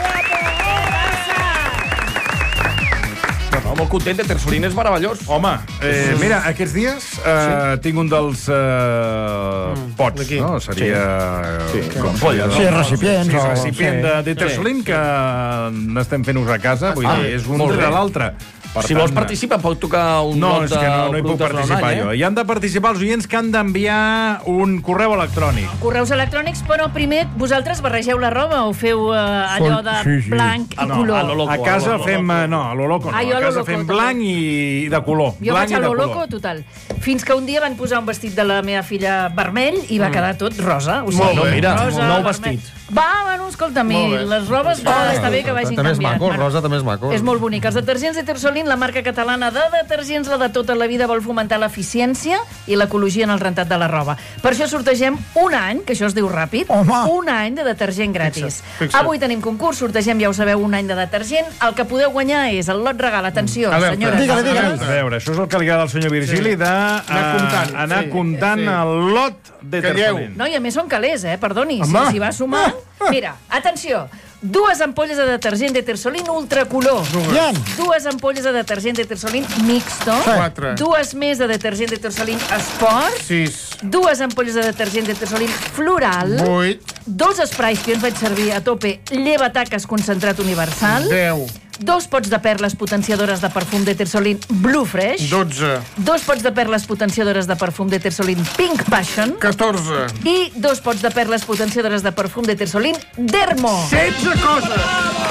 No, molt content, de Terçolín és meravellós. Home, mira, aquests dies tinc un dels pots, no? Seria... Com polla, no? Sí, recipients. Sí, recipient de Terçolín, que n'estem fent ús a casa, vull dir, és un de l'altre. Si vols participar, pot tocar un lot de... No, és que no hi puc participar jo. Hi han de participar els oients que han d'enviar un correu electrònic. Correus electrònics, però primer vosaltres barregeu la roba o feu allò de blanc i color? A casa fem... No, a lo loco no. A casa fem blanc i de color. Jo vaig a lo loco, total. Fins que un dia van posar un vestit de la meva filla vermell i va quedar tot rosa. Molt bé, mira, un nou vestit. Bueno, escolta, les robes està bé que vagin canviant. També és maco, el rosa també és maco. És molt bonic. Els detergents de Terçolín, la marca catalana de detergents, la de tota la vida, vol fomentar l'eficiència i l'ecologia en el rentat de la roba. Per això sortegem un any, que això es diu ràpid, un any de detergent gratis. Avui tenim concurs, sortegem, ja ho sabeu, un any de detergent. El que podeu guanyar és el lot regal. Atenció, senyores. A veure, això és el que li agrada al senyor Virgili, d'anar comptant el lot de Terçolín. No, i a més són calés, perdoni, si va sumar... Mira, atenció, 2 ampolles de detergent de Terçolín ultracolor. Bien. 2 ampolles de detergent de Terçolín mixto. 4. 2 més de detergent de Terçolín esport. 6. 2 ampolles de detergent de Terçolín floral. 8. 2 sprays que jo ens vaig servir a tope llevataques concentrat universal. 10. 2 pots de perles potenciadores de perfum de Terçolín Blue Fresh. 12. 2 pots de perles potenciadores de perfum de Terçolín Pink Passion. 14. I 2 pots de perles potenciadores de perfum de Terçolín Dermo. 16 coses!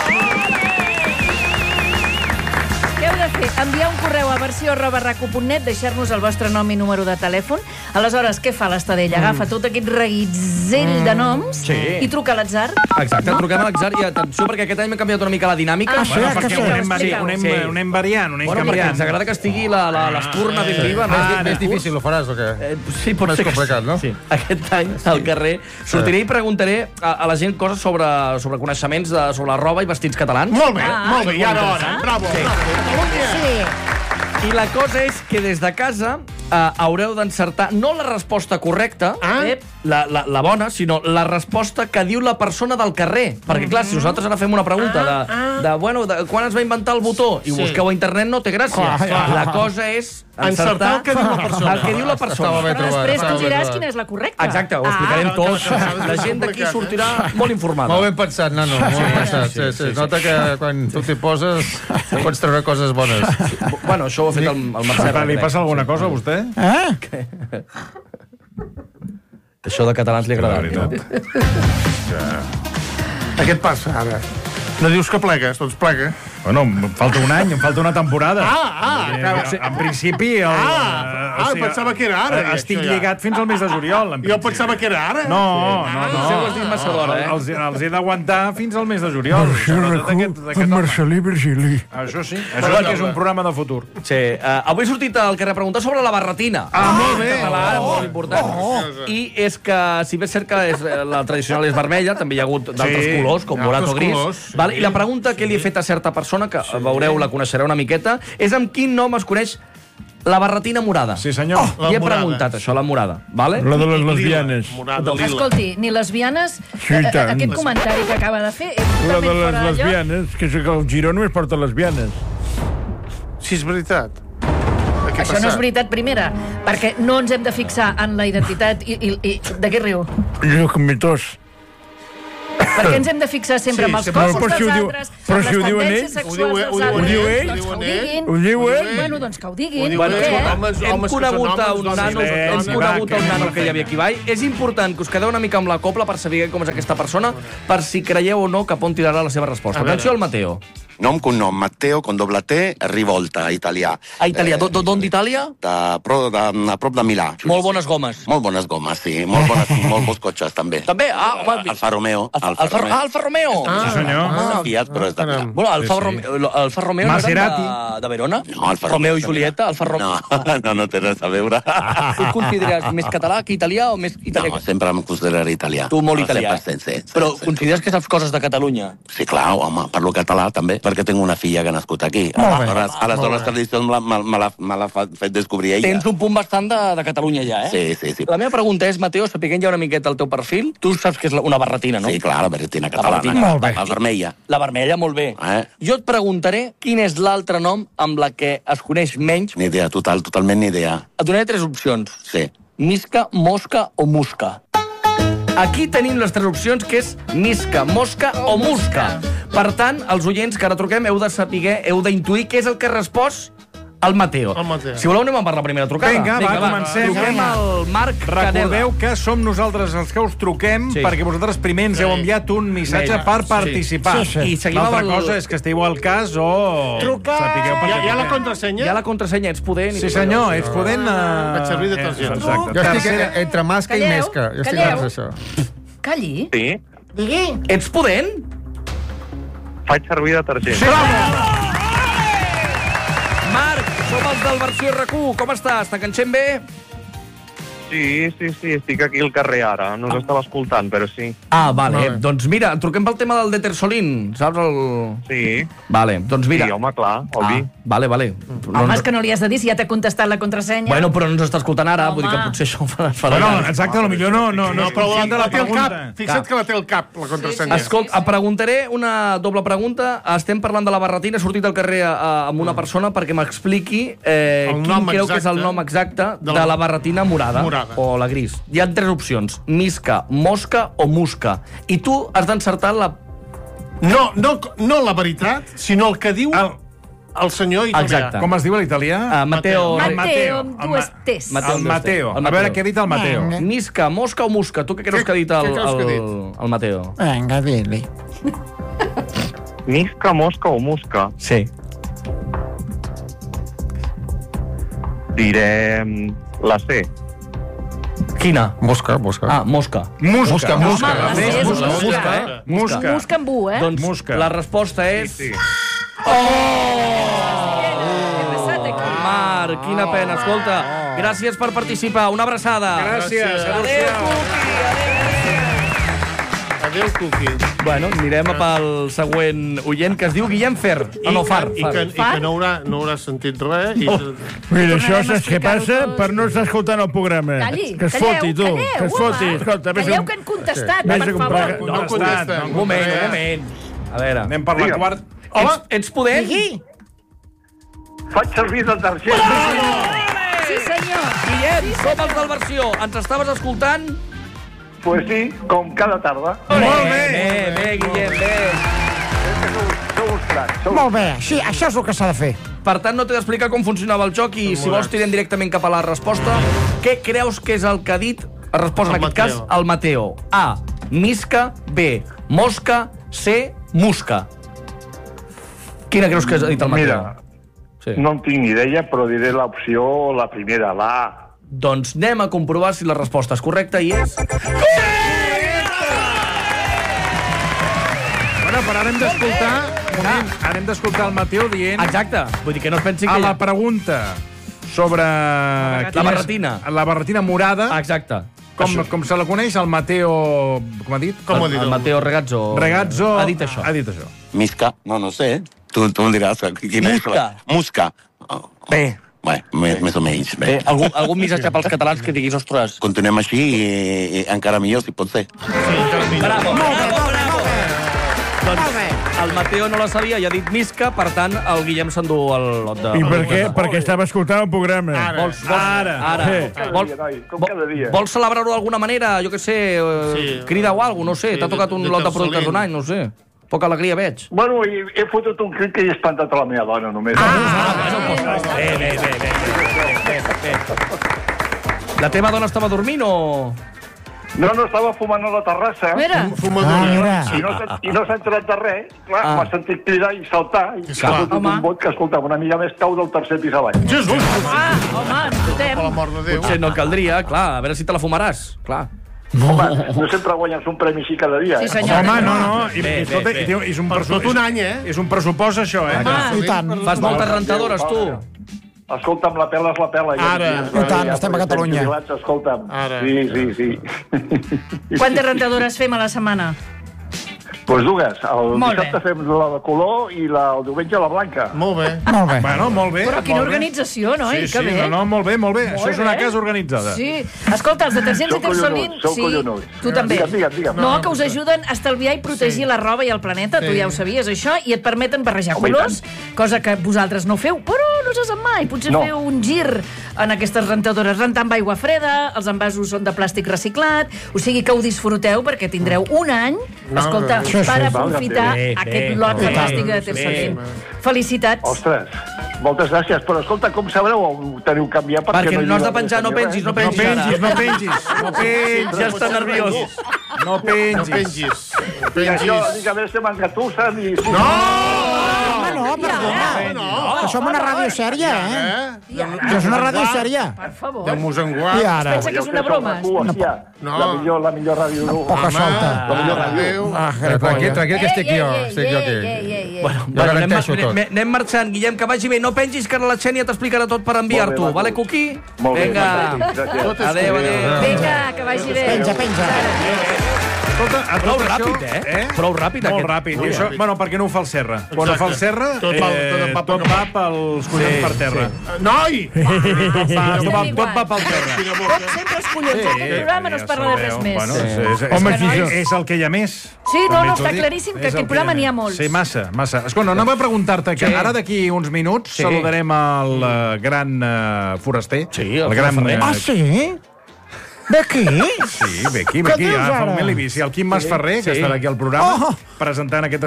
Què heu de fer? Enviar un correu a versió@raco.net, deixar-nos el vostre nom i número de telèfon. Aleshores, què fa l'Estadella? Agafa tot aquest reguitzell de noms i truca a l'atzar. Exacte, truquem a l'atzar i atenció, perquè aquest any hem canviat una mica la dinàmica. Perquè ho anem variant, perquè ens agrada que estigui l'espurna ben viva. Més difícil ho faràs o què? Sí, pot ser. Més complicat, no? Aquest any, al carrer, sortiré i preguntaré a la gent coses sobre coneixements sobre la roba i vestits catalans. Molt bé, ja era hora. Bravo. I la cosa és que des de casa haureu d'encertar no la resposta correcta, la bona, sinó la resposta que diu la persona del carrer. Perquè, clar, si nosaltres ara fem una pregunta de quan es va inventar el botó i ho busqueu a internet, no té gràcia. La cosa és encertar el que diu la persona. El que diu la persona. Però després tu diràs quina és la correcta. Exacte, ho explicarem tot. La gent d'aquí sortirà molt informada. Molt ben pensat, nano. Molt ben pensat. Nota que quan tu t'hi poses pots treure coses bones. Bueno, això ho ha fet el Marcel. Li passa alguna cosa a vostè? Això de catalans li agrada. Què et passa, ara? No dius que plegues, doncs plega. Bueno, em falta un any, em falta una temporada. En principi, pensava que era ara. Estic lligat fins al mes de juliol. Jo pensava que era ara. No. Això ho has dit massa d'hora, Els he d'aguantar fins al mes de juliol. En Marcelí Virgili. Això sí, això que és un programa de futur. Sí, avui he sortit al carrer a preguntar sobre la barretina. Molt bé. Molt important. I és que, si bé és cert que la tradicional és vermella, també hi ha hagut d'altres colors, com morat o gris. I la pregunta que li he fet a certa persona, que veureu, la coneixereu una miqueta, és amb quin nom es coneix la barretina morada. Sí, senyor. I he preguntat això, la morada. Vale? La de les lesbianes. Escolti, ni lesbianes... Aquest comentari que acaba de fer... La de les lesbianes, que el Giró només porta lesbianes. Sí, és veritat. Això no és veritat, primera, perquè no ens hem de fixar en la identitat i de què riu? Jo, com mi tos. Perquè ens hem de fixar sempre en els cossos dels altres, en les tendències sexuals dels altres. Ho diu ell? Bueno, doncs que ho diguin. Hem conegut a un nano que hi havia aquí avall. És important que us quedeu una mica amb la copla per saber com és aquesta persona, per si creieu o no cap on tirarà la seva resposta. Atenció al Matteo. Nom, cognom, Matteo, con doble T, Rivolta, italià. A Itàlia. D'on d'Itàlia? A prop de Milà. Molt bones gomes. Molt bones gomes, sí. Molt bons cotxes, també. També? Alfa Romeo. Alfa Romeo. Sí, senyor. Fiat, però és de Milà. Bueno, Alfa Romeo no era de Verona? No, Alfa Romeo i Julieta, Alfa Romeo. No té res a veure. Tu et consideres més català que italià o més italià? No, sempre em consideraré italià. Tu molt italià. Però consideres que saps coses de Catalunya? Sí, clar, home, parlo català també, perquè tinc una filla que ha nascut aquí. Aleshores, tradicions me l'ha fet descobrir ella. Tens un punt bastant de Catalunya ja, eh? Sí. La meva pregunta és, Mateo, sapiguent ja una miqueta el teu perfil, tu saps que és una barretina, no? Sí, clar, la barretina catalana. La vermella. La vermella, molt bé. Jo et preguntaré quin és l'altre nom amb la que es coneix menys. Ni idea, totalment ni idea. Et donaré 3 opcions. Sí. Misca, mosca o musca. Aquí tenim les 3 opcions, que és misca, mosca o musca. Per tant, els oients que ara truquem heu de saber, heu d'intuir què és el que ha respost el Mateo. Si voleu, anem per la primera trucada. Vinga, comencem. Truquem al Marc Canela. Recordeu que som nosaltres els que us truquem perquè vosaltres primer ens heu enviat un missatge per participar. I seguim l'altra cosa és que estigueu al cas o... Trucar! Hi ha la contrasenya? Hi ha la contrasenya, ets podent. Sí, senyor, ets podent... Vaig servir de targeta. Jo estic entre masca i mesca. Jo estic amb això. Calli. Sí. Digui. Ets podent? Faig servir de targeta. Sí, Marc, som els del versió RQ. Com estàs? T'enganxem bé? Sí, estic aquí al carrer ara. No us estava escoltant, però sí. Vale. Doncs mira, truquem pel tema del Detersolín, saps el... Sí. Vale, doncs mira... Sí, home, clar, obvi. Vale. Home, és que no li has de dir si ja t'ha contestat la contrasenya. Bueno, però no ens està escoltant ara, vull dir que potser això farà... Bueno, exacte, potser no és conscient de la pregunta. Fixa't que la té al cap, la contrasenya. Escolta, et preguntaré una doble pregunta. Estem parlant de la barretina, he sortit al carrer amb una persona perquè m'expliqui quin creu que és el nom exacte de la barretina morada. O la gris. Hi ha 3 opcions. Misca, mosca o musca. I tu has d'encertar la... No la veritat, sinó el que diu el senyor italià. Exacte. Com es diu a l'italià? Mateo, amb dues T's. El Mateo. A veure què ha dit el Mateo. Misca, mosca o musca? Tu què creus que ha dit el Mateo? Vinga, dile. Misca, mosca o musca? Sí. Diré la C. Quina? Mosca. Mosca. Mosca. Musca amb U, eh? Doncs la resposta és... Sí. Marc, quina pena. Escolta, gràcies per participar. Una abraçada. Gràcies. Adéu, Cuqui. Bueno, anirem pel següent oient, que es diu Guillem Fer. I que no haurà sentit res. Mira, això saps què passa? Per no estar escoltant el programa. Que es foti, tu. Que es foti. Calleu que han contestat, per favor. No han contestat. Un moment. A veure. Anem per la quarta. Home, ets podent? Faig servir de targeta. Sí, senyor. Guillem, som els del versió. Ens estaves escoltant? Pues sí, com cada tarda. Molt bé, Guillem, bé. Sou uns cracs. Molt bé, sí, això és el que s'ha de fer. Per tant, no t'he d'explicar com funcionava el joc i, si vols, tirem directament cap a la resposta. Què creus que és el que ha dit, resposta en aquest cas, el Mateo? A, misca. B, mosca. C, musca. Quina creus que ha dit el Mateo? Mira, No en tinc ni idea, però diré l'opció, la primera, la A. Doncs anem a comprovar si la resposta és correcta i és... Bueno, però ara hem d'escoltar el Mateo dient... Exacte, vull dir que no es pensi que... A la pregunta sobre... La barretina. La barretina morada. Exacte. Com se la coneix, el Mateo... Com ha dit? El Mateo Regazzo. Regazzo ha dit això. Misca? No sé. Tu em diràs. Musca. Bé. Bé, més o menys. Bé, algun missatge pels catalans que diguis, ostres... Continuem així i encara millor, si pot ser. Bravo. Doncs el Mateo no la sabia i ha dit Misca, per tant, el Guillem s'endú el lot de... I per què? Perquè estava escoltant un programa. Ara. Com cada dia. Vols celebrar-ho d'alguna manera? Jo què sé, crida o alguna cosa, no sé. T'ha tocat un lot de productes d'un any, no sé. Poca alegria veig. Bueno, he fotut un crit que he espantat a la meva dona, només. Bé. La teva dona estava dormint o...? No, estava fumant a la terrassa. Mira. I no s'ha entrat de res. Clar, m'ha sentit cridar i saltar. I s'ha fotut un bot que, escolta'm, una mica més cau del tercer pis avall. Jesús! Home, escoltem. Per l'amor de Déu. Potser no caldria, clar, a veure si te la fumaràs. Clar. Home, no sempre guanyes un premi així cada dia. Sí, senyor. Home, no. Escolta, és un pressupost. Tot un any, És un pressupost, això, I tant. Fas moltes rentadores, tu. Escolta'm, la pela és la pela. Ara. I tant, estem a Catalunya. Escolta'm. Sí. Quantes rentadores fem a la setmana? Doncs dues. El dissabte fem la de color i el diumenge la blanca. Molt bé. Bueno, molt bé. Però quina organització, no? Sí, no, molt bé. Això és una casa organitzada. Sí. Escolta, els detergents Intersolint... Sou collonuts. Tu també. Digue'm. No, que us ajuden a estalviar i protegir la roba i el planeta, tu ja ho sabies, això, i et permeten barrejar colors, cosa que vosaltres no feu, però no se sap mai. Potser feu un gir en aquestes rentadores, rentar amb aigua freda, els envasos són de plàstic reciclat, o sigui que ho disfruteu perquè tindreu un any, escolta, per aprofitar aquest lot fantàstic de Intersolint. Felicitats. Ostres, moltes gràcies, però escolta, com sabreu on teniu canviat? Perquè no has de penjar, no pengis. No pengis, ja està nerviós. No pengis. I això, dic, a veure si m'engatussen i... No, perdona. Això és una ràdio sèria, Això és una ràdio sèria. Per favor. De Mosenguà. I ara? Pensa que és una broma. La millor ràdio del... Poca solta. La millor ràdio. Tranquil, que estic jo aquí. Bueno, anem marxant. Guillem, que vagi bé. No pengis, que la Xènia t'explicarà tot per enviar-t'ho. Vale, Cuqui? Vinga. Adéu. Vinga, que vagi bé. Penja. Escolta, prou ràpid, Prou ràpid, molt ràpid. Bueno, per què no ho fa el Serra? Quan ho fa el Serra, tot va pels collons per terra. Noi! Tot va pel terra. Tot sempre els collons. En aquest programa no es parla de res més. Home, és el que hi ha més. Sí, no, està claríssim que aquest programa n'hi ha molts. Sí, massa. Escolta, anava a preguntar-te que ara d'aquí uns minuts saludarem el gran foraster. Sí, el gran Ferrer. Ah, sí? Ve aquí? Sí, ve aquí. Fa un mil i vici. El Quim Masferrer, que està aquí al programa, presentant aquest...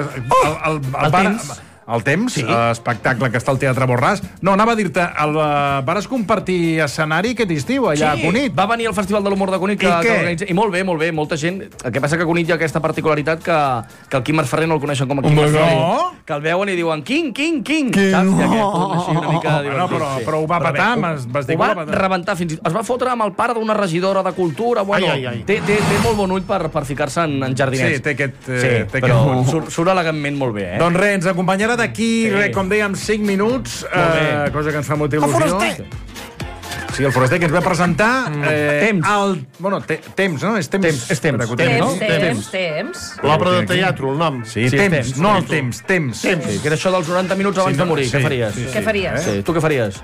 El temps, espectacle que està al Teatre Borràs. No, anava a dir-te, vares compartir escenari aquest estiu allà a Cunit. Va venir al Festival de l'Humor de Cunit que organitza. I molt bé, molta gent. El que passa que a Cunit hi ha aquesta particularitat que el Quim Masferrer no el coneixen com a Quim Masferrer. Que el veuen i diuen King. Saps? I aquest punt així una mica... Però ho va patar, vas dir que ho va rebentar fins i tot. Es va fotre amb el pare d'una regidora de cultura. Bueno, té molt bon ull per ficar-se en jardinets. Sí, té aquest... però surt elegantment molt bé, Doncs res, ens acompanyarà d'aquí, com dèiem, 5 minuts, cosa que ens fa molta il·lusió. El foraster! Sí, el foraster que ens va presentar... Temps. Bueno, temps, no? És temps. És temps. Temps. L'obra de teatre, el nom. Sí, temps, no el temps. Sí, que era això dels 90 minuts abans de morir. Què faries? Què faries? Tu què faries?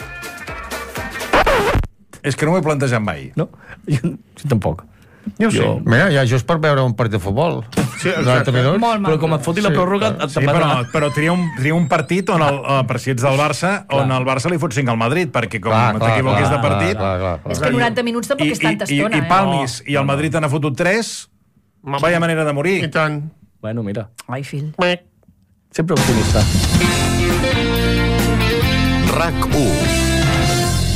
És que no m'ho he plantejat mai. No? Jo tampoc. Jo sí. Mira, ja just per veure un partit de futbol. Sí, 90 minuts. Però com et foti la pròrroga... Sí, però tria un partit on, per si ets del Barça, on el Barça li fot 5 al Madrid, perquè com t'equivoquis de partit... És que 90 minuts tampoc és tanta estona, I palmis, i el Madrid n'ha fotut 3, vaya manera de morir. I tant. Bueno, mira. Ai, fill. Sempre optimista. RAC1.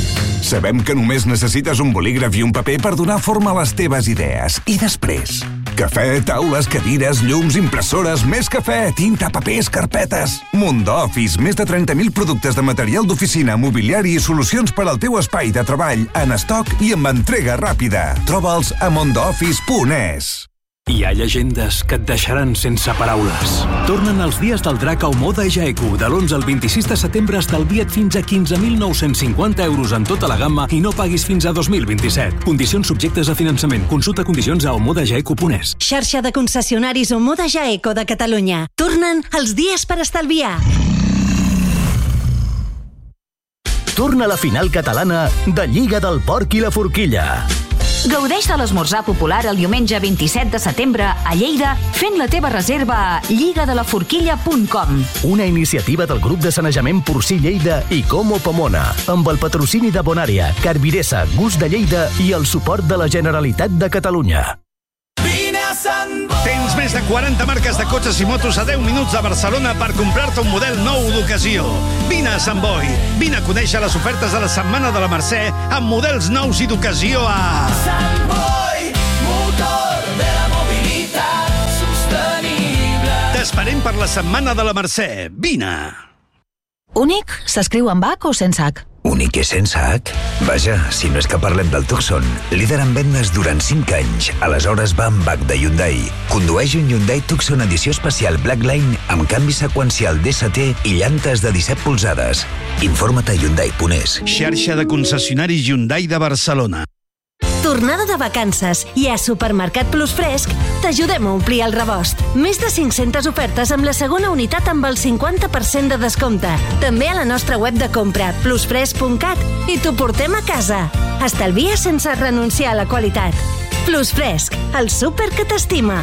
Sabem que només necessites un bolígraf i un paper per donar forma a les teves idees. I després, Cafè, taules, cadires, llums, impressores, més cafè, tinta, papers, carpetes. Mundo Office, més de 30.000 productes de material d'oficina, mobiliari i solucions per al teu espai de treball en estoc i amb entrega ràpida. Troba'ls a mondooffice.es. Hi ha llegendes que et deixaran sense paraules. Tornen els dies del drac a Omoda Jaeku. De l'11 al 26 de setembre estalvia't fins a 15.950 euros en tota la gamma i no paguis fins a 2027. Condicions subjectes a finançament. Consulta condicions a omodajaeku.es. Xarxa de concessionaris Omoda Jaeco de Catalunya. Tornen els dies per estalviar. Torna la final catalana de Lliga del Porc i la Forquilla. Gaudeix de l'esmorzar popular el diumenge 27 de setembre a Lleida fent la teva reserva a lligadelaforquilla.com. Una iniciativa del grup de sanejament porcí Lleida i Como Pomona, amb el patrocini de Bonària, Carviressa, Gust de Lleida i el suport de la Generalitat de Catalunya. Tens més de 40 marques de cotxes i motos a 10 minuts de Barcelona per comprar-te un model nou d'ocasió. Vine a Sant Boi. Vine a conèixer les ofertes de la Setmana de la Mercè amb models nous i d'ocasió a... Sant Boi, motor de la mobilitat sostenible. T'esperem per la Setmana de la Mercè. Vine. Únic s'escriu amb H o sense H? Únic i sense H? Vaja, si no és que parlem del Tucson, líder en vendes durant 5 anys. Aleshores va amb H de Hyundai. Condueix un Hyundai Tucson edició especial Blackline amb canvi seqüencial DST i llantes de 17 polzades. Informa't a Hyundai.es. Xarxa de concessionaris Hyundai de Barcelona. Tornada de vacances i a Supermercat Plus Fresc t'ajudem a omplir el rebost. Més de 500 ofertes amb la segona unitat amb el 50% de descompte. També a la nostra web de compra, plusfresc.cat, i t'ho portem a casa. Estalvia sense renunciar a la qualitat. Plus Fresc, el súper que t'estima.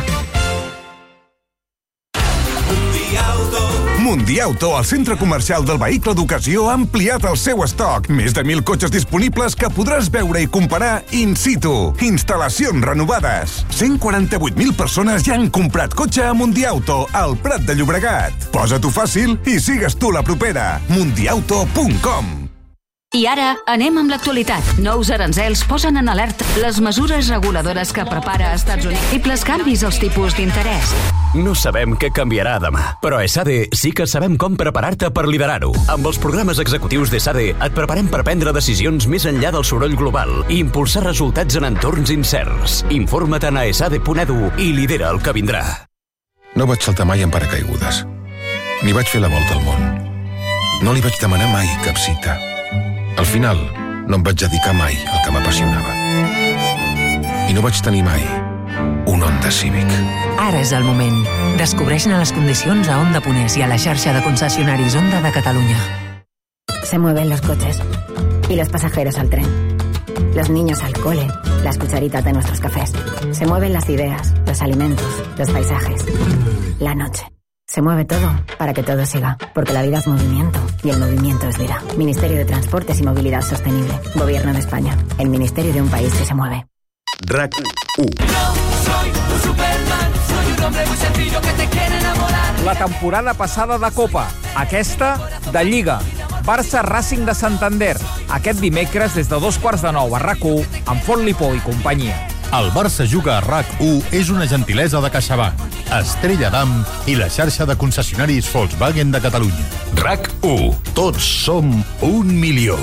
Mundiauto, el centre comercial del vehicle d'ocasió, ha ampliat el seu estoc. Més de 1.000 cotxes disponibles que podràs veure i comparar in situ. Instal·lacions renovades. 148.000 persones ja han comprat cotxe a Mundiauto, al Prat de Llobregat. Posa-t'ho fàcil i sigues tu la propera. Mundiauto.com. I ara anem amb l'actualitat. Nous aranzels posen en alerta les mesures reguladores que prepara als Estats Units i els canvis als tipus d'interès. No sabem què canviarà demà, però a ESADE sí que sabem com preparar-te per liderar-ho. Amb els programes executius d'ESADE et preparem per prendre decisions més enllà del soroll global i impulsar resultats en entorns incerts. Informa't a esade.edu i lidera el que vindrà. No vaig saltar mai en paracaigudes. Ni vaig fer la volta al món. No li vaig demanar mai cap cita. Al final, no em vaig dedicar mai al que m'apassionava. I no vaig tenir mai un Honda Civic. Ara és el moment. Descobreix-ne les condicions a Honda.es i a la xarxa de concessionaris Honda de Catalunya. Se mueven los coches y los pasajeros al tren. Los niños al cole, las cucharitas de nuestros cafés. Se mueven las ideas, los alimentos, los paisajes, la noche. Se mueve todo para que todo siga, porque la vida es movimiento y el movimiento es vida. Ministerio de Transportes y Movilidad Sostenible. Gobierno de España. El ministerio de un país que se mueve. RAC 1. Soy un Superman, soy un hombre muy sencillo que te quiere enamorar. La temporada passada de Copa, aquesta de Lliga. Barça Racing de Santander. Aquest dimecres des de 8:45 a RAC1 amb Font Lipó i companyia. El Barça juga a RAC1 és una gentilesa de CaixaBank, Estrella Damm i la xarxa de concessionaris Volkswagen de Catalunya. RAC1. Tots som 1 milió.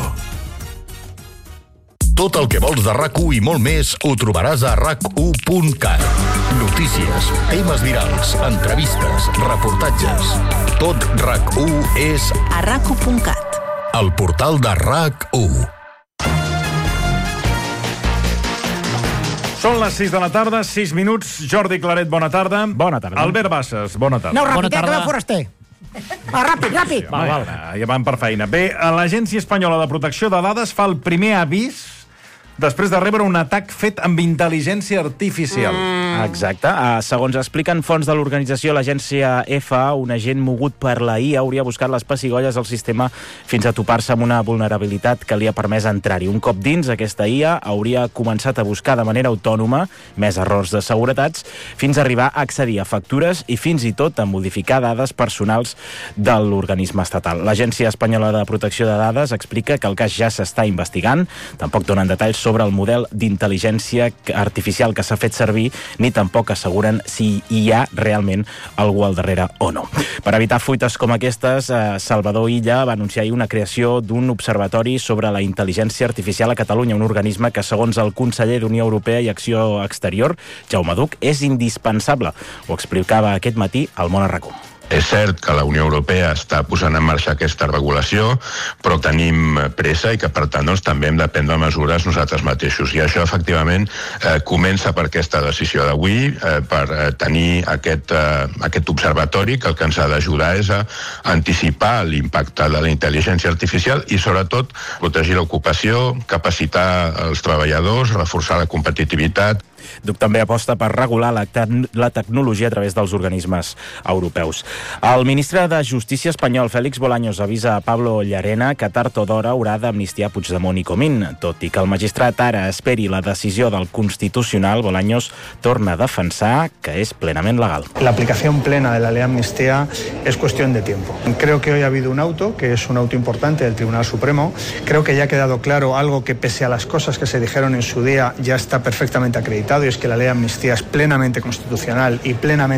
Tot el que vols de RAC1 i molt més ho trobaràs a RAC1.cat. Notícies, temes virals, entrevistes, reportatges. Tot RAC1 és a RAC1.cat. El portal de RAC1. Són les 6 de la tarda, 6 minuts. Jordi Claret, bona tarda. Bona tarda. Albert Bassas, bona tarda. No, ràpid, que va foraster. Ràpid. Ja van per feina. Bé, l'Agència Espanyola de Protecció de Dades fa el primer avís després de rebre un atac fet amb intel·ligència artificial. Exacte. Segons expliquen fonts de l'organització, l'agència EFA, un agent mogut per la IA, hauria buscat les pessigolles al sistema fins a topar-se amb una vulnerabilitat que li ha permès entrar-hi. Un cop dins, aquesta IA hauria començat a buscar de manera autònoma més errors de seguretats fins a arribar a accedir a factures i fins i tot a modificar dades personals de l'organisme estatal. L'Agència Espanyola de Protecció de Dades explica que el cas ja s'està investigant. Tampoc donen detalls sobre el model d'intel·ligència artificial que s'ha fet servir, ni tampoc asseguren si hi ha realment algú al darrere o no. Per evitar fuites com aquestes, Salvador Illa va anunciar ahir una creació d'un observatori sobre la intel·ligència artificial a Catalunya, un organisme que, segons el conseller d'Unió Europea i Acció Exterior, Jaume Duch, és indispensable. Ho explicava aquest matí al Món a RAC1. És cert que la Unió Europea està posant en marxa aquesta regulació, però tenim pressa i que, per tant, també hem de prendre mesures nosaltres mateixos. I això, efectivament, comença per aquesta decisió d'avui, per tenir aquest observatori que el que ens ha d'ajudar és a anticipar l'impacte de la intel·ligència artificial i, sobretot, protegir l'ocupació, capacitar els treballadors, reforçar la competitivitat. Duch també aposta per regular la tecnologia a través dels organismes europeus. El ministre de Justícia espanyol, Félix Bolaños, avisa a Pablo Llarena que tard o d'hora haurà d'amnistiar Puigdemont i Comín. Tot i que el magistrat ara esperi la decisió del Constitucional, Bolaños torna a defensar que és plenament legal. La aplicación plena de la ley de amnistía es cuestión de tiempo. Creo que hoy ha habido un auto, que es un auto importante del Tribunal Supremo. Creo que ya ha quedado claro algo que, pese a las cosas que se dijeron en su día, ya está perfectamente acreditado, y es que la ley de amnistía es plenamente constitucional y plenamente